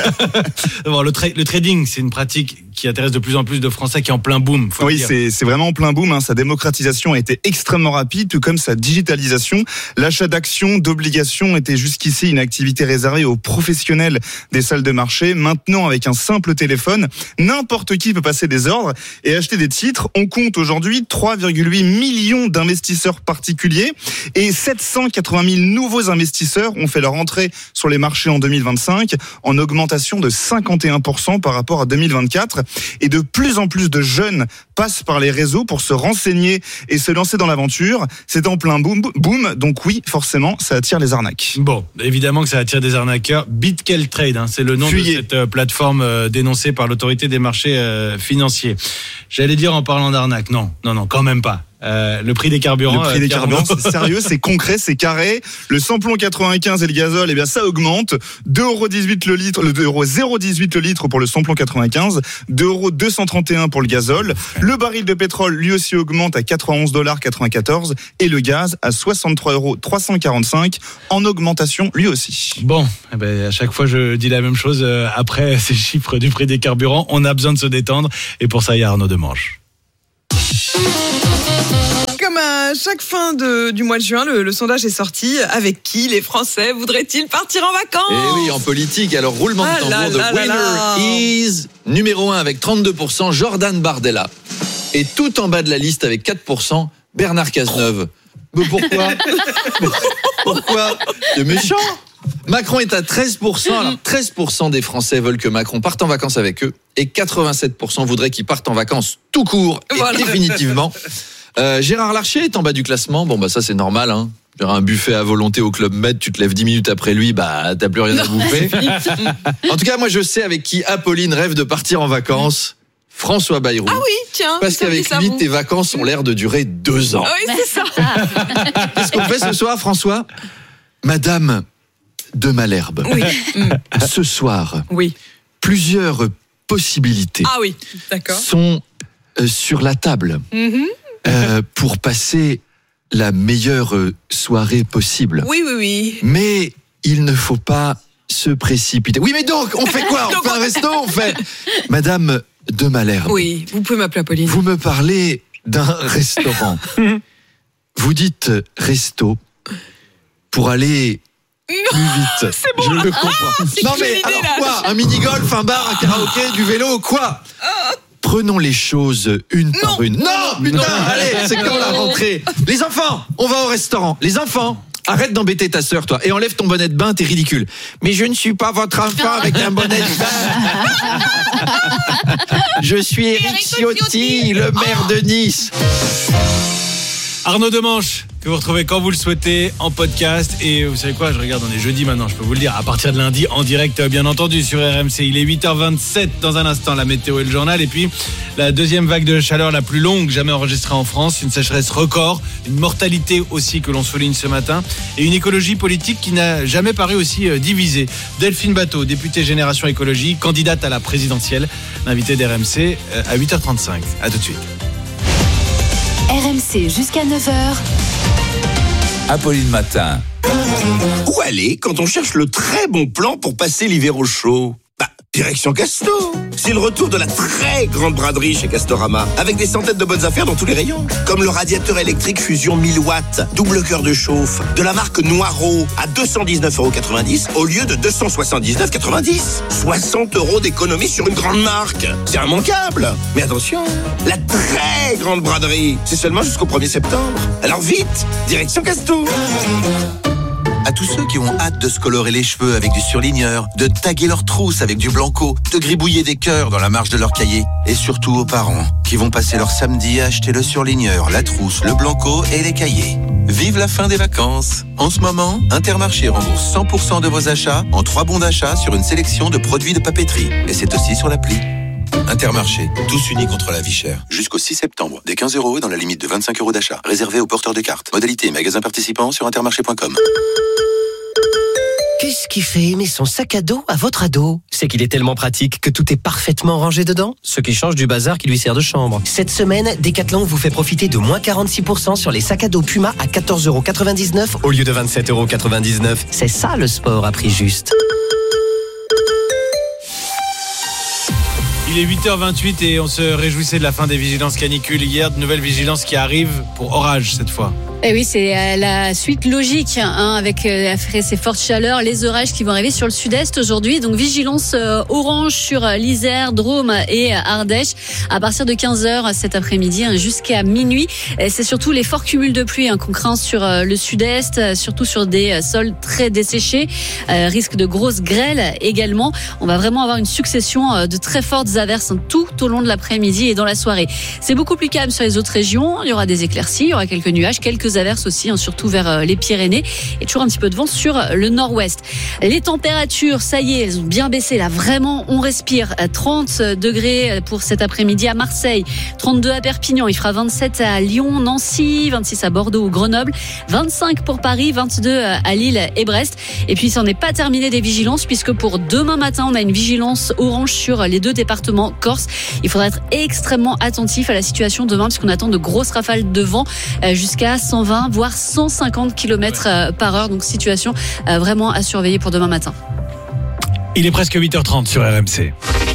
Bon, le, tra- le trading, c'est une pratique qui intéresse de plus en plus de Français, qui est en plein boom. Faut oui, c'est, c'est vraiment en plein boom. Hein. Sa démocratisation a été extrêmement rapide, tout comme sa digitalisation. L'achat d'actions, d'obligations était jusqu'ici une activité réservée aux professionnels des salles de marché. Maintenant, avec un simple téléphone, n'importe qui peut passer des ordres et acheter des titres. On compte aujourd'hui trois virgule huit millions d'investisseurs particuliers et sept cent quatre-vingt mille nouveaux investisseurs ont fait leur entrée sur les marchés en deux mille vingt-cinq, en augmentation de cinquante et un pour cent par rapport à deux mille vingt-quatre. Et de plus en plus de jeunes passent par les réseaux pour se renseigner et se lancer dans l'aventure. C'est en plein boom, boom. Donc oui, forcément, ça attire les arnaques. Bon, évidemment que ça attire des arnaqueurs. BitKeltrade, hein, c'est le nom Fuyez. de cette euh, plateforme euh, dénoncée par l'autorité des marchés euh, financiers. J'allais dire en parlant d'arnaque, non, non, non, quand même pas. Euh, le prix des carburants. Le prix euh, des Pierre carburants, Arnaud. c'est sérieux, c'est concret, c'est carré. Le samplon quatre-vingt-quinze et le gazole, eh bien, ça augmente. deux euros dix-huit le litre, le deux euros zéro dix-huit le litre pour le samplon quatre-vingt-quinze, deux euros deux cent trente et un pour le gazole. Le baril de pétrole, lui aussi, augmente à quatre-vingt-onze dollars quatre-vingt-quatorze et le gaz à soixante-trois euros trois cent quarante-cinq en augmentation, lui aussi. Bon, eh ben, à chaque fois, je dis la même chose. Euh, après ces chiffres du prix des carburants, on a besoin de se détendre. Et pour ça, il y a Arnaud Demange. Comme à chaque fin de, du mois de juin, le, le sondage est sorti. Avec qui les Français voudraient-ils partir en vacances ? Eh oui, en politique. Alors, roulement Ah de tambour, là the là là winner là. is numéro un avec trente-deux pour cent, Jordan Bardella. Et tout en bas de la liste avec quatre pour cent, Bernard Cazeneuve. Mais pourquoi ? Pourquoi ? C'est méchant. Macron est à treize pour cent. Alors, treize pour cent des Français veulent que Macron parte en vacances avec eux et quatre-vingt-sept pour cent voudraient qu'il parte en vacances tout court et Voilà. définitivement. Euh, Gérard Larcher est en bas du classement. Bon, bah ça, c'est normal, hein. Un buffet à volonté au Club Med, tu te lèves dix minutes après lui, bah t'as plus rien à bouffer. En tout cas, moi je sais avec qui Apolline rêve de partir en vacances. François Bayrou. Ah oui, tiens. Parce ça me dit qu'avec ça, lui, vous. tes vacances ont l'air de durer deux ans. Ah oui, c'est ça. Qu'est-ce qu'on fait ce soir, François ? Madame de Malherbe. Oui. Ce soir, Oui. plusieurs possibilités Ah oui, d'accord. sont euh, sur la table Mhm. euh, pour passer la meilleure euh, soirée possible. Oui, oui, oui. Mais il ne faut pas se précipiter. Oui, mais donc, on fait quoi ? On Donc, fait un on- resto ? On fait... Madame de Malherbe, Oui, vous pouvez m'appeler Apolline. vous me parlez d'un restaurant. Vous dites resto pour aller plus vite. Je le comprends. Ah, c'est non quelle mais idée, alors là. quoi ? Un mini-golf, un bar, un karaoké, du vélo, quoi ? Prenons les choses une par une. Non, putain, allez, c'est quand la rentrée ? Les enfants, on va au restaurant. Les enfants, arrête d'embêter ta sœur, toi, et enlève ton bonnet de bain, t'es ridicule. Mais je ne suis pas votre enfant avec un bonnet de bain. Je suis Éric Ciotti, le maire de Nice. Arnaud Demange, que vous retrouvez quand vous le souhaitez en podcast. Et vous savez quoi, je regarde, on est jeudi maintenant, je peux vous le dire, à partir de lundi, en direct, bien entendu, sur R M C. Il est huit heures vingt-sept, dans un instant, la météo et le journal. Et puis, la deuxième vague de chaleur la plus longue jamais enregistrée en France, une sécheresse record, une mortalité aussi que l'on souligne ce matin, et une écologie politique qui n'a jamais paru aussi euh, divisée. Delphine Batteau, députée Génération Écologie, candidate à la présidentielle, l'invitée d'R M C euh, à huit heures trente-cinq. À tout de suite. R M C jusqu'à neuf heures. Apolline Matin. Où aller quand on cherche le très bon plan pour passer l'hiver au chaud ? Bah, direction Casto. C'est le retour de la très grande braderie chez Castorama, avec des centaines de bonnes affaires dans tous les rayons. Comme le radiateur électrique Fusion mille watts, double cœur de chauffe, de la marque Noireau, à deux cent dix-neuf euros quatre-vingt-dix au lieu de deux cent soixante-dix-neuf euros quatre-vingt-dix. soixante euros d'économie sur une grande marque. C'est immanquable. Mais attention, la très grande braderie, c'est seulement jusqu'au premier septembre. Alors vite, direction Casto. À tous ceux qui ont hâte de se colorer les cheveux avec du surligneur, de taguer leurs trousses avec du blanco, de gribouiller des cœurs dans la marge de leur cahier. Et surtout aux parents qui vont passer leur samedi à acheter le surligneur, la trousse, le blanco et les cahiers. Vive la fin des vacances. En ce moment, Intermarché rembourse cent pour cent de vos achats en trois bons d'achat sur une sélection de produits de papeterie. Et c'est aussi sur l'appli. Intermarché, tous unis contre la vie chère. Jusqu'au six septembre, des quinze euros dans la limite de vingt-cinq euros d'achat. Réservé aux porteurs de cartes. Modalité magasin participant sur intermarché point com. Qu'est-ce qui fait aimer son sac à dos à votre ado ? C'est qu'il est tellement pratique que tout est parfaitement rangé dedans, ce qui change du bazar qui lui sert de chambre. Cette semaine, Decathlon vous fait profiter de moins quarante-six pour cent sur les sacs à dos Puma à quatorze euros quatre-vingt-dix-neuf au lieu de vingt-sept euros quatre-vingt-dix-neuf. C'est ça le sport à prix juste. Il est huit heures vingt-huit et on se réjouissait de la fin des vigilances canicules hier. De nouvelles vigilances qui arrivent pour orage cette fois. Et oui, c'est la suite logique hein, avec euh, après ces fortes chaleurs, les orages qui vont arriver sur le sud-est aujourd'hui. Donc vigilance euh, orange sur l'Isère, Drôme et Ardèche à partir de quinze heures cet après-midi hein, jusqu'à minuit. Et c'est surtout les forts cumuls de pluie hein, qu'on craint sur euh, le sud-est, euh, surtout sur des euh, sols très desséchés. Euh, risque de grosses grêles également. On va vraiment avoir une succession euh, de très fortes averses hein, tout au long de l'après-midi et dans la soirée. C'est beaucoup plus calme sur les autres régions. Il y aura des éclaircies, il y aura quelques nuages, quelques quelques averses aussi, hein, surtout vers les Pyrénées, et toujours un petit peu de vent sur le nord-ouest. Les températures, ça y est, elles ont bien baissé là, vraiment on respire. trente degrés pour cet après-midi à Marseille, trente-deux à Perpignan, il fera vingt-sept à Lyon, Nancy, vingt-six à Bordeaux ou Grenoble, vingt-cinq pour Paris, vingt-deux à Lille et Brest. Et puis ça n'est pas terminé des vigilances, puisque pour demain matin on a une vigilance orange sur les deux départements corse. Il faudra être extrêmement attentif à la situation demain, puisqu'on attend de grosses rafales de vent jusqu'à cent vingt voire cent cinquante kilomètres par heure, donc situation vraiment à surveiller pour demain matin. Il est presque huit heures trente sur R M C.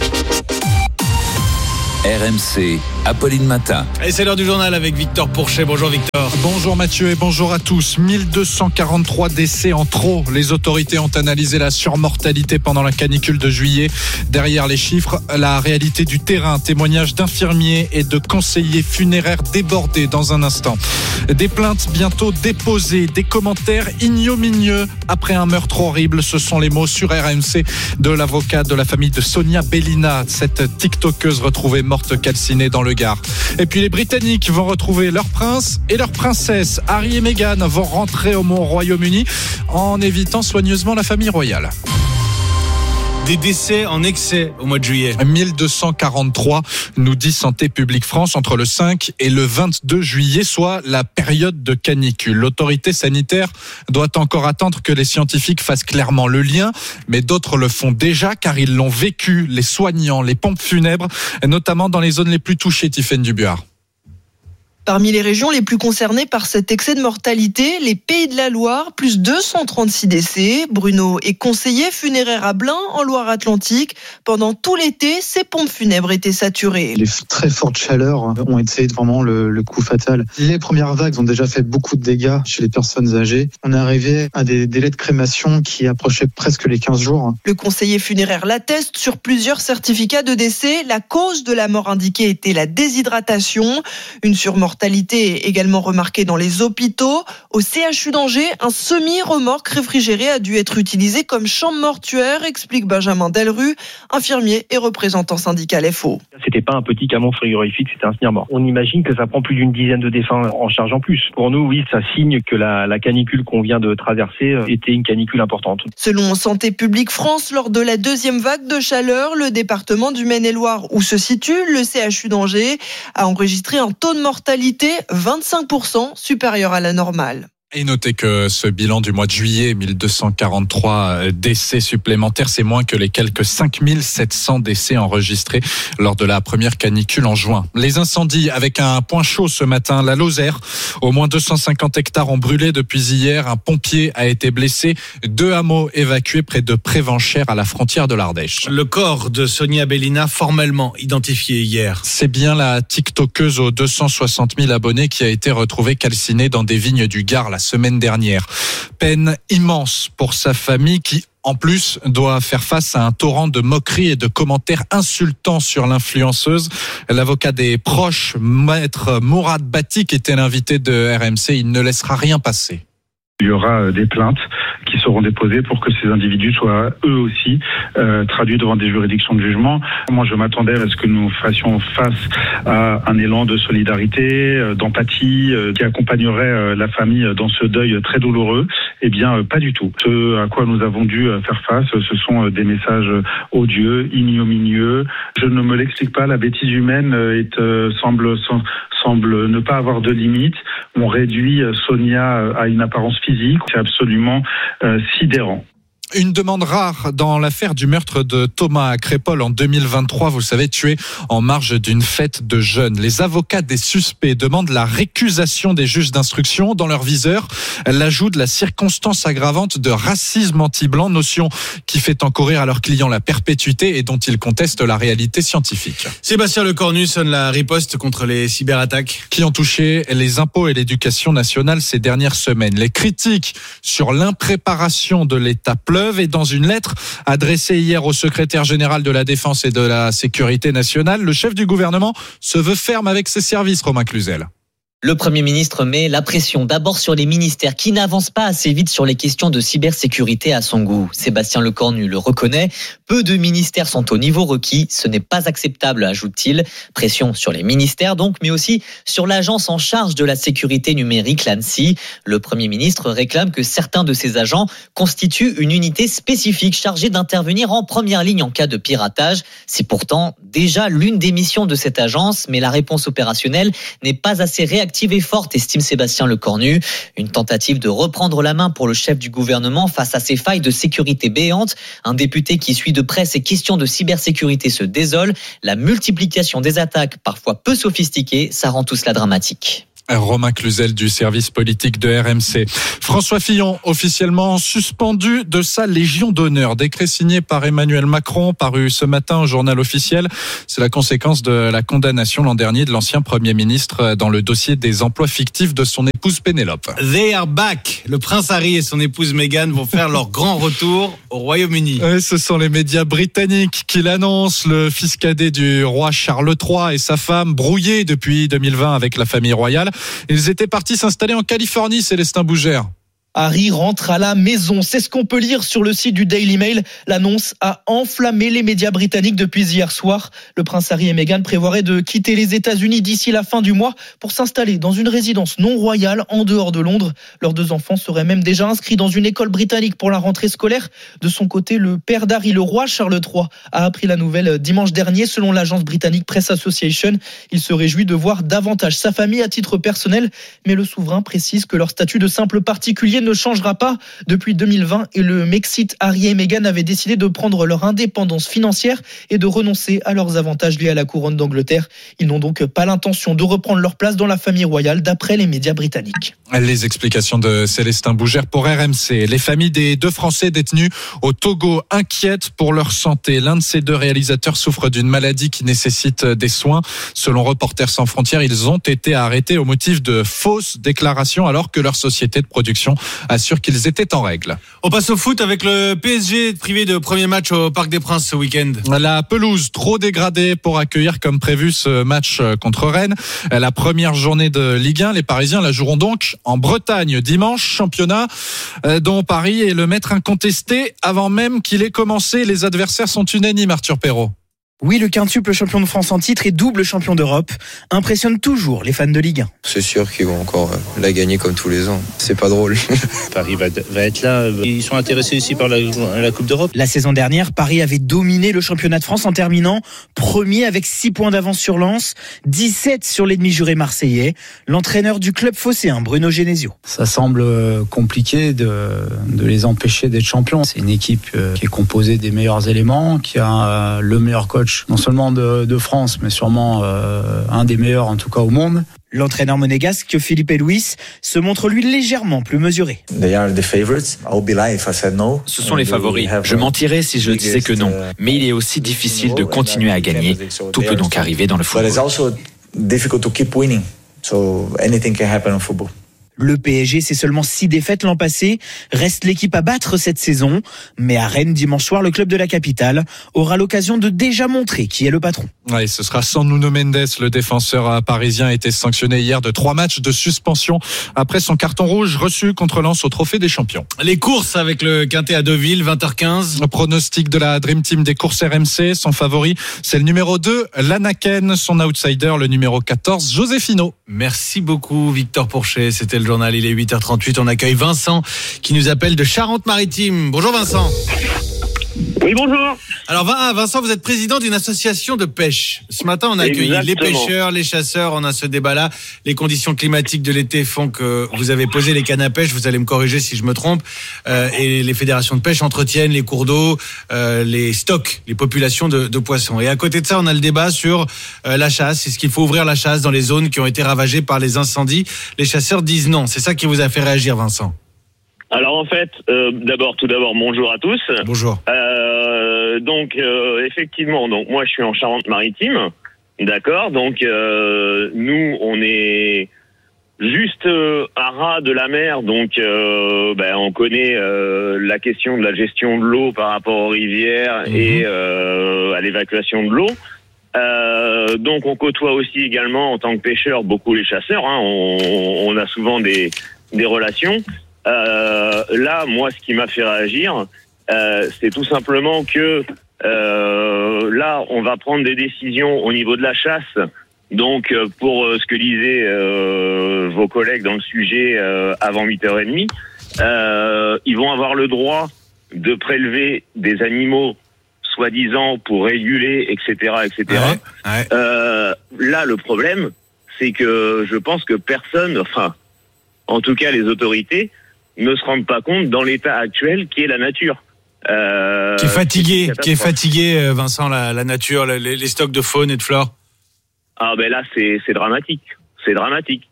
R M C, Apolline Matin. Et c'est l'heure du journal avec Victor Pourchet. Bonjour Victor. Bonjour Mathieu et bonjour à tous. mille deux cent quarante-trois décès en trop. Les autorités ont analysé la surmortalité pendant la canicule de juillet. Derrière les chiffres, la réalité du terrain. Témoignages d'infirmiers et de conseillers funéraires débordés dans un instant. Des plaintes bientôt déposées, des commentaires ignominieux après un meurtre horrible. Ce sont les mots sur R M C de l'avocat de la famille de Sonia Bellina, cette tiktokeuse retrouvée morte calcinée dans le Gard. Et puis les Britanniques vont retrouver leur prince et leur princesse. Harry et Meghan vont rentrer au Royaume-Uni en évitant soigneusement la famille royale. Des décès en excès au mois de juillet. mille deux cent quarante-trois, nous dit Santé publique France, entre le cinq et le vingt-deux juillet, soit la période de canicule. L'autorité sanitaire doit encore attendre que les scientifiques fassent clairement le lien, mais d'autres le font déjà car ils l'ont vécu, les soignants, les pompes funèbres, notamment dans les zones les plus touchées, Tiffaine Dubuard. Parmi les régions les plus concernées par cet excès de mortalité, les Pays de la Loire, plus deux cent trente-six décès. Bruno est conseiller funéraire à Blain, en Loire-Atlantique. Pendant tout l'été, ces pompes funèbres étaient saturées. Les très fortes chaleurs ont été vraiment le, le coup fatal. Les premières vagues ont déjà fait beaucoup de dégâts chez les personnes âgées. On est arrivé à des délais de crémation qui approchaient presque les quinze jours. Le conseiller funéraire l'atteste sur plusieurs certificats de décès. La cause de la mort indiquée était la déshydratation. Une surmortalité Mortalité également remarquée dans les hôpitaux. Au C H U d'Angers, un semi-remorque réfrigéré a dû être utilisé comme chambre mortuaire, explique Benjamin Delru, infirmier et représentant syndical F O. C'était pas un petit camion frigorifique, c'était un semi-remorque. On imagine que ça prend plus d'une dizaine de défunts en charge en plus. Pour nous, oui, ça signe que la, la canicule qu'on vient de traverser était une canicule importante. Selon Santé publique France, lors de la deuxième vague de chaleur, le département du Maine-et-Loire, où se situe le C H U d'Angers, a enregistré un taux de mortalité vingt-cinq pour cent supérieur à la normale. Et notez que ce bilan du mois de juillet, mille deux cent quarante-trois décès supplémentaires, c'est moins que les quelques cinq mille sept cents décès enregistrés lors de la première canicule en juin. Les incendies avec un point chaud ce matin, la Lozère. Au moins deux cent cinquante hectares ont brûlé depuis hier. Un pompier a été blessé. Deux hameaux évacués près de Prévenchères à la frontière de l'Ardèche. Le corps de Sonia Bellina formellement identifié hier. C'est bien la tiktokeuse aux deux cent soixante mille abonnés qui a été retrouvée calcinée dans des vignes du Gard la semaine dernière. Peine immense pour sa famille qui, en plus, doit faire face à un torrent de moqueries et de commentaires insultants sur l'influenceuse. L'avocat des proches, maître Mourad Batik, était l'invité de R M C. Il ne laissera rien passer. Il y aura des plaintes qui seront déposées pour que ces individus soient eux aussi euh, traduits devant des juridictions de jugement. Moi, je m'attendais à ce que nous fassions face à un élan de solidarité, euh, d'empathie, euh, qui accompagnerait euh, la famille dans ce deuil très douloureux. Eh bien, euh, pas du tout. Ce à quoi nous avons dû faire face, ce sont des messages odieux, ignominieux. Je ne me l'explique pas. La bêtise humaine est, euh, semble semble ne pas avoir de limite. On réduit Sonia à une apparence physique. C'est absolument euh, sidérant. Une demande rare dans l'affaire du meurtre de Thomas Crépol en deux mille vingt-trois, vous le savez, tué en marge d'une fête de jeunes. Les avocats des suspects demandent la récusation des juges d'instruction. Dans leur viseur, l'ajout de la circonstance aggravante de racisme anti-blanc, notion qui fait encourir à leurs clients la perpétuité et dont ils contestent la réalité scientifique. Sébastien Lecornu sonne la riposte contre les cyberattaques qui ont touché les impôts et l'éducation nationale ces dernières semaines. Les critiques sur l'impréparation de l'État pleuvent. Et dans une lettre adressée hier au secrétaire général de la Défense et de la Sécurité nationale, le chef du gouvernement se veut ferme avec ses services, Romain Cluzel. Le Premier ministre met la pression d'abord sur les ministères qui n'avancent pas assez vite sur les questions de cybersécurité à son goût. Sébastien Lecornu le reconnaît. Peu de ministères sont au niveau requis. Ce n'est pas acceptable, ajoute-t-il. Pression sur les ministères donc, mais aussi sur l'agence en charge de la sécurité numérique, l'ANSSI. Le Premier ministre réclame que certains de ses agents constituent une unité spécifique chargée d'intervenir en première ligne en cas de piratage. C'est pourtant déjà l'une des missions de cette agence, mais la réponse opérationnelle n'est pas assez réactive et forte, estime Sébastien Lecornu. Une tentative de reprendre la main pour le chef du gouvernement face à ces failles de sécurité béantes. Un député qui suit de près ces questions de cybersécurité se désole. La multiplication des attaques, parfois peu sophistiquées, ça rend tout cela dramatique. Romain Cluzel du service politique de R M C. François Fillon, officiellement suspendu de sa Légion d'honneur. Décret signé par Emmanuel Macron, paru ce matin au journal officiel. C'est la conséquence de la condamnation l'an dernier de l'ancien Premier ministre dans le dossier des emplois fictifs de son épouse Pénélope. They are back. Le prince Harry et son épouse Meghan vont faire leur grand retour au Royaume-Uni. Et ce sont les médias britanniques qui l'annoncent. Le fils cadet du roi Charles trois et sa femme, brouillés depuis deux mille vingt avec la famille royale. Ils étaient partis s'installer en Californie, Célestin Bougère. Harry rentre à la maison. C'est ce qu'on peut lire sur le site du Daily Mail. L'annonce a enflammé les médias britanniques depuis hier soir. Le prince Harry et Meghan prévoiraient de quitter les États-Unis d'ici la fin du mois pour s'installer dans une résidence non royale en dehors de Londres. Leurs deux enfants seraient même déjà inscrits dans une école britannique pour la rentrée scolaire. De son côté, le père d'Harry, le roi Charles trois, a appris la nouvelle dimanche dernier. Selon l'agence britannique Press Association, il se réjouit de voir davantage sa famille à titre personnel. Mais le souverain précise que leur statut de simple particulier ne changera pas. Depuis deux mille vingt et le Mexit, Harry et Meghan avaient décidé de prendre leur indépendance financière et de renoncer à leurs avantages liés à la couronne d'Angleterre. Ils n'ont donc pas l'intention de reprendre leur place dans la famille royale, d'après les médias britanniques. Les explications de Célestin Bougère pour R M C. Les familles des deux Français détenus au Togo inquiètent pour leur santé. L'un de ces deux réalisateurs souffre d'une maladie qui nécessite des soins. Selon Reporters sans frontières, ils ont été arrêtés au motif de fausses déclarations alors que leur société de production assure qu'ils étaient en règle. On passe au foot avec le P S G privé de premier match au Parc des Princes ce week-end. La pelouse trop dégradée pour accueillir comme prévu ce match contre Rennes. La première journée de Ligue un, les Parisiens la joueront donc en Bretagne dimanche, championnat dont Paris est le maître incontesté avant même qu'il ait commencé. Les adversaires sont unanimes, Arthur Perrault. Oui, le quintuple champion de France en titre et double champion d'Europe impressionne toujours les fans de Ligue un. C'est sûr qu'ils vont encore la gagner comme tous les ans. C'est pas drôle. Paris va, va être là. Ils sont intéressés aussi par la, la Coupe d'Europe. La saison dernière, Paris avait dominé le championnat de France en terminant premier avec six points d'avance sur Lens, dix-sept sur l'ennemi juré marseillais. L'entraîneur du club phocéen, Bruno Genesio. Ça semble compliqué de, de les empêcher d'être champions. C'est une équipe qui est composée des meilleurs éléments, qui a le meilleur coach non seulement de, de France, mais sûrement euh, un des meilleurs en tout cas au monde. L'entraîneur monégasque Philippe Luis se montre lui légèrement plus mesuré. Ce sont les favoris. Je mentirais si je disais que non. Mais il est aussi difficile de continuer à gagner. Tout peut donc arriver dans le football. Le P S G, c'est seulement six défaites l'an passé. Reste l'équipe à battre cette saison. Mais à Rennes, dimanche soir, le club de la capitale aura l'occasion de déjà montrer qui est le patron. Ouais, ce sera sans Nuno Mendes. Le défenseur parisien a été sanctionné hier de trois matchs de suspension après son carton rouge reçu contre Lens au Trophée des Champions. Les courses avec le Quintet à Deauville, vingt heures quinze. Le pronostic de la Dream Team des courses R M C. Son favori, c'est le numéro deux, l'Anaken. Son outsider, le numéro quatorze, Josefino. Merci beaucoup, Victor Pourchet. C'était le journal, il est huit heures trente-huit. On accueille Vincent qui nous appelle de Charente-Maritime. Bonjour Vincent. Oui, bonjour. Alors Vincent, vous êtes président d'une association de pêche. Ce matin, on a accueilli Exactement. les pêcheurs, les chasseurs. On a ce débat-là. Les conditions climatiques de l'été font que vous avez posé les cannes à pêche. Vous allez me corriger si je me trompe. Euh, et les fédérations de pêche entretiennent les cours d'eau, euh, les stocks, les populations de, de poissons. Et à côté de ça, on a le débat sur euh, la chasse. Est-ce qu'il faut ouvrir la chasse dans les zones qui ont été ravagées par les incendies? Les chasseurs disent non. C'est ça qui vous a fait réagir, Vincent? Alors en fait, euh, d'abord, tout d'abord, bonjour à tous. Bonjour. Euh, donc euh, effectivement, donc moi je suis en Charente-Maritime, d'accord. Donc euh, nous on est juste euh, à ras de la mer, donc euh, ben, on connaît euh, la question de la gestion de l'eau par rapport aux rivières mmh. et euh, à l'évacuation de l'eau. Euh, donc on côtoie aussi également en tant que pêcheur beaucoup les chasseurs. Hein. On, on a souvent des, des relations. Euh, là, moi, ce qui m'a fait réagir, euh, c'est tout simplement que euh, là, on va prendre des décisions au niveau de la chasse. Donc, pour euh, ce que disaient euh, vos collègues dans le sujet euh, avant huit heures trente, euh, ils vont avoir le droit de prélever des animaux soi-disant pour réguler, et cetera, et cetera. Ouais, ouais. Euh, là, le problème, c'est que je pense que personne, enfin, en tout cas les autorités, ne se rendent pas compte dans l'état actuel qui est la nature. Euh, qui est fatigué, qui est fatigué, Vincent, la, la nature, les, les stocks de faune et de flore. Ah ben là, c'est, c'est dramatique, c'est dramatique.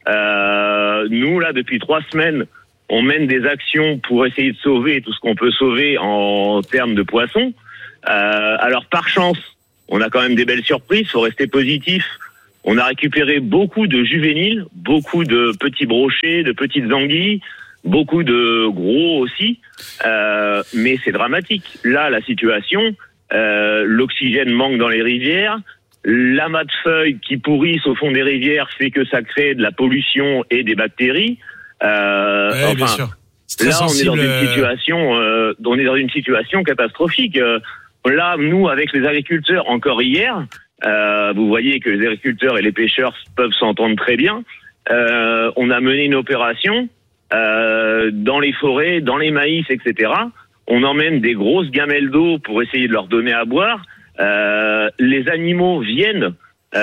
Euh, nous, là, depuis trois semaines, on mène des actions pour essayer de sauver tout ce qu'on peut sauver en termes de poissons. Euh, alors par chance, on a quand même des belles surprises, faut rester positif. On a récupéré beaucoup de juvéniles, beaucoup de petits brochets, de petites anguilles, beaucoup de gros aussi, euh, mais c'est dramatique. Là, la situation, euh, l'oxygène manque dans les rivières, l'amas de feuilles qui pourrissent au fond des rivières fait que ça crée de la pollution et des bactéries. Euh, ouais, enfin, bien sûr. Là, sensible. on est dans une situation, euh, on est dans une situation catastrophique. Euh, Là, nous, avec les agriculteurs, encore hier, euh, vous voyez que les agriculteurs et les pêcheurs peuvent s'entendre très bien. Euh, on a mené une opération euh, dans les forêts, dans les maïs, et cetera. On emmène des grosses gamelles d'eau pour essayer de leur donner à boire. Euh, les animaux viennent.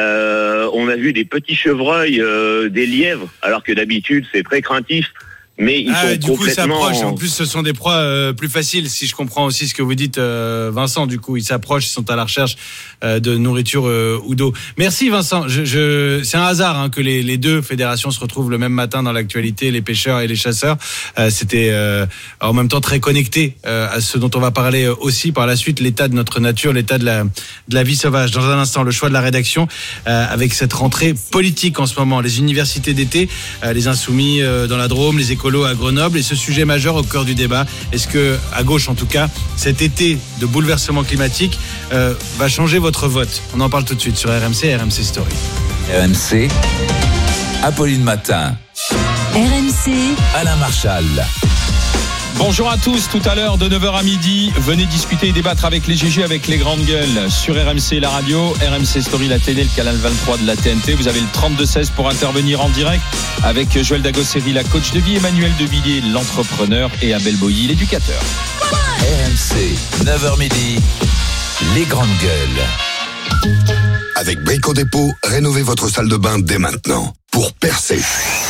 Euh, on a vu des petits chevreuils, euh, des lièvres, alors que d'habitude, c'est très craintif. Mais ils ah, sont du complètement... coup, ils s'approchent. En plus, ce sont des proies euh, plus faciles, si je comprends aussi ce que vous dites, euh, Vincent. Du coup, ils s'approchent, ils sont à la recherche euh, de nourriture euh, ou d'eau. Merci, Vincent. Je, je... C'est un hasard hein, que les, les deux fédérations se retrouvent le même matin dans l'actualité, les pêcheurs et les chasseurs. Euh, c'était euh, en même temps très connecté euh, à ce dont on va parler aussi par la suite, l'état de notre nature, l'état de la, de la vie sauvage. Dans un instant, le choix de la rédaction euh, avec cette rentrée politique en ce moment. Les universités d'été, euh, les insoumis euh, dans la Drôme, les écoles à Grenoble et ce sujet majeur au cœur du débat. Est-ce que, à gauche en tout cas, cet été de bouleversement climatique euh, va changer votre vote? On en parle tout de suite sur R M C et R M C Story. R M C, Apolline Matin. R M C, Alain Marchal. Bonjour à tous, tout à l'heure de neuf heures à midi, venez discuter et débattre avec les G G, avec les grandes gueules sur R M C la radio, R M C Story la télé, le canal vingt-trois de la T N T. Vous avez le trente-deux seize pour intervenir en direct avec Joël Dagosseri, la coach de vie, Emmanuel Devilliers, l'entrepreneur, et Abel Boilly, l'éducateur. R M C, neuf heures midi, les grandes gueules. Avec Brico Dépôt, rénovez votre salle de bain dès maintenant pour percer,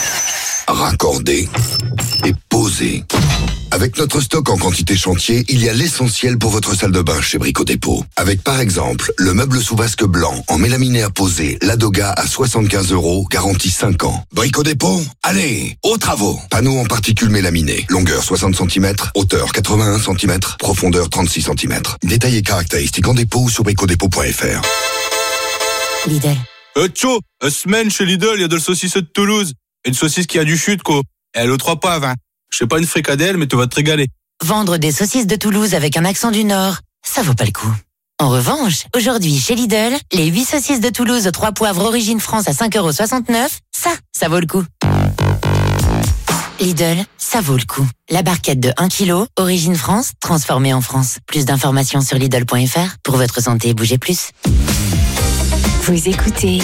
raccorder et poser. Avec notre stock en quantité chantier, il y a l'essentiel pour votre salle de bain chez Brico Dépôt. Avec par exemple, le meuble sous vasque blanc en mélamine à poser, Ladoga à soixante-quinze euros, garantie cinq ans. Brico Dépôt, allez, aux travaux. Panneaux en particules mélaminées, longueur soixante centimètres, hauteur quatre-vingt-un centimètres, profondeur trente-six centimètres. Détails et caractéristiques en dépôt ou sur bricodépôt point f r. Lidl. Euh, tcho, une semaine chez Lidl, il y a de la saucisse de Toulouse. Une saucisse qui a du chute, quoi. Et elle aux trois poivres, hein. Je sais pas une fricadelle, mais tu vas te régaler. Vendre des saucisses de Toulouse avec un accent du Nord, ça vaut pas le coup. En revanche, aujourd'hui chez Lidl, les huit saucisses de Toulouse aux trois poivres origine France à cinq euros soixante-neuf, ça, ça vaut le coup. Lidl, ça vaut le coup. La barquette de un kilo, origine France, transformée en France. Plus d'informations sur Lidl point f r. Pour votre santé, bougez plus. Vous écoutez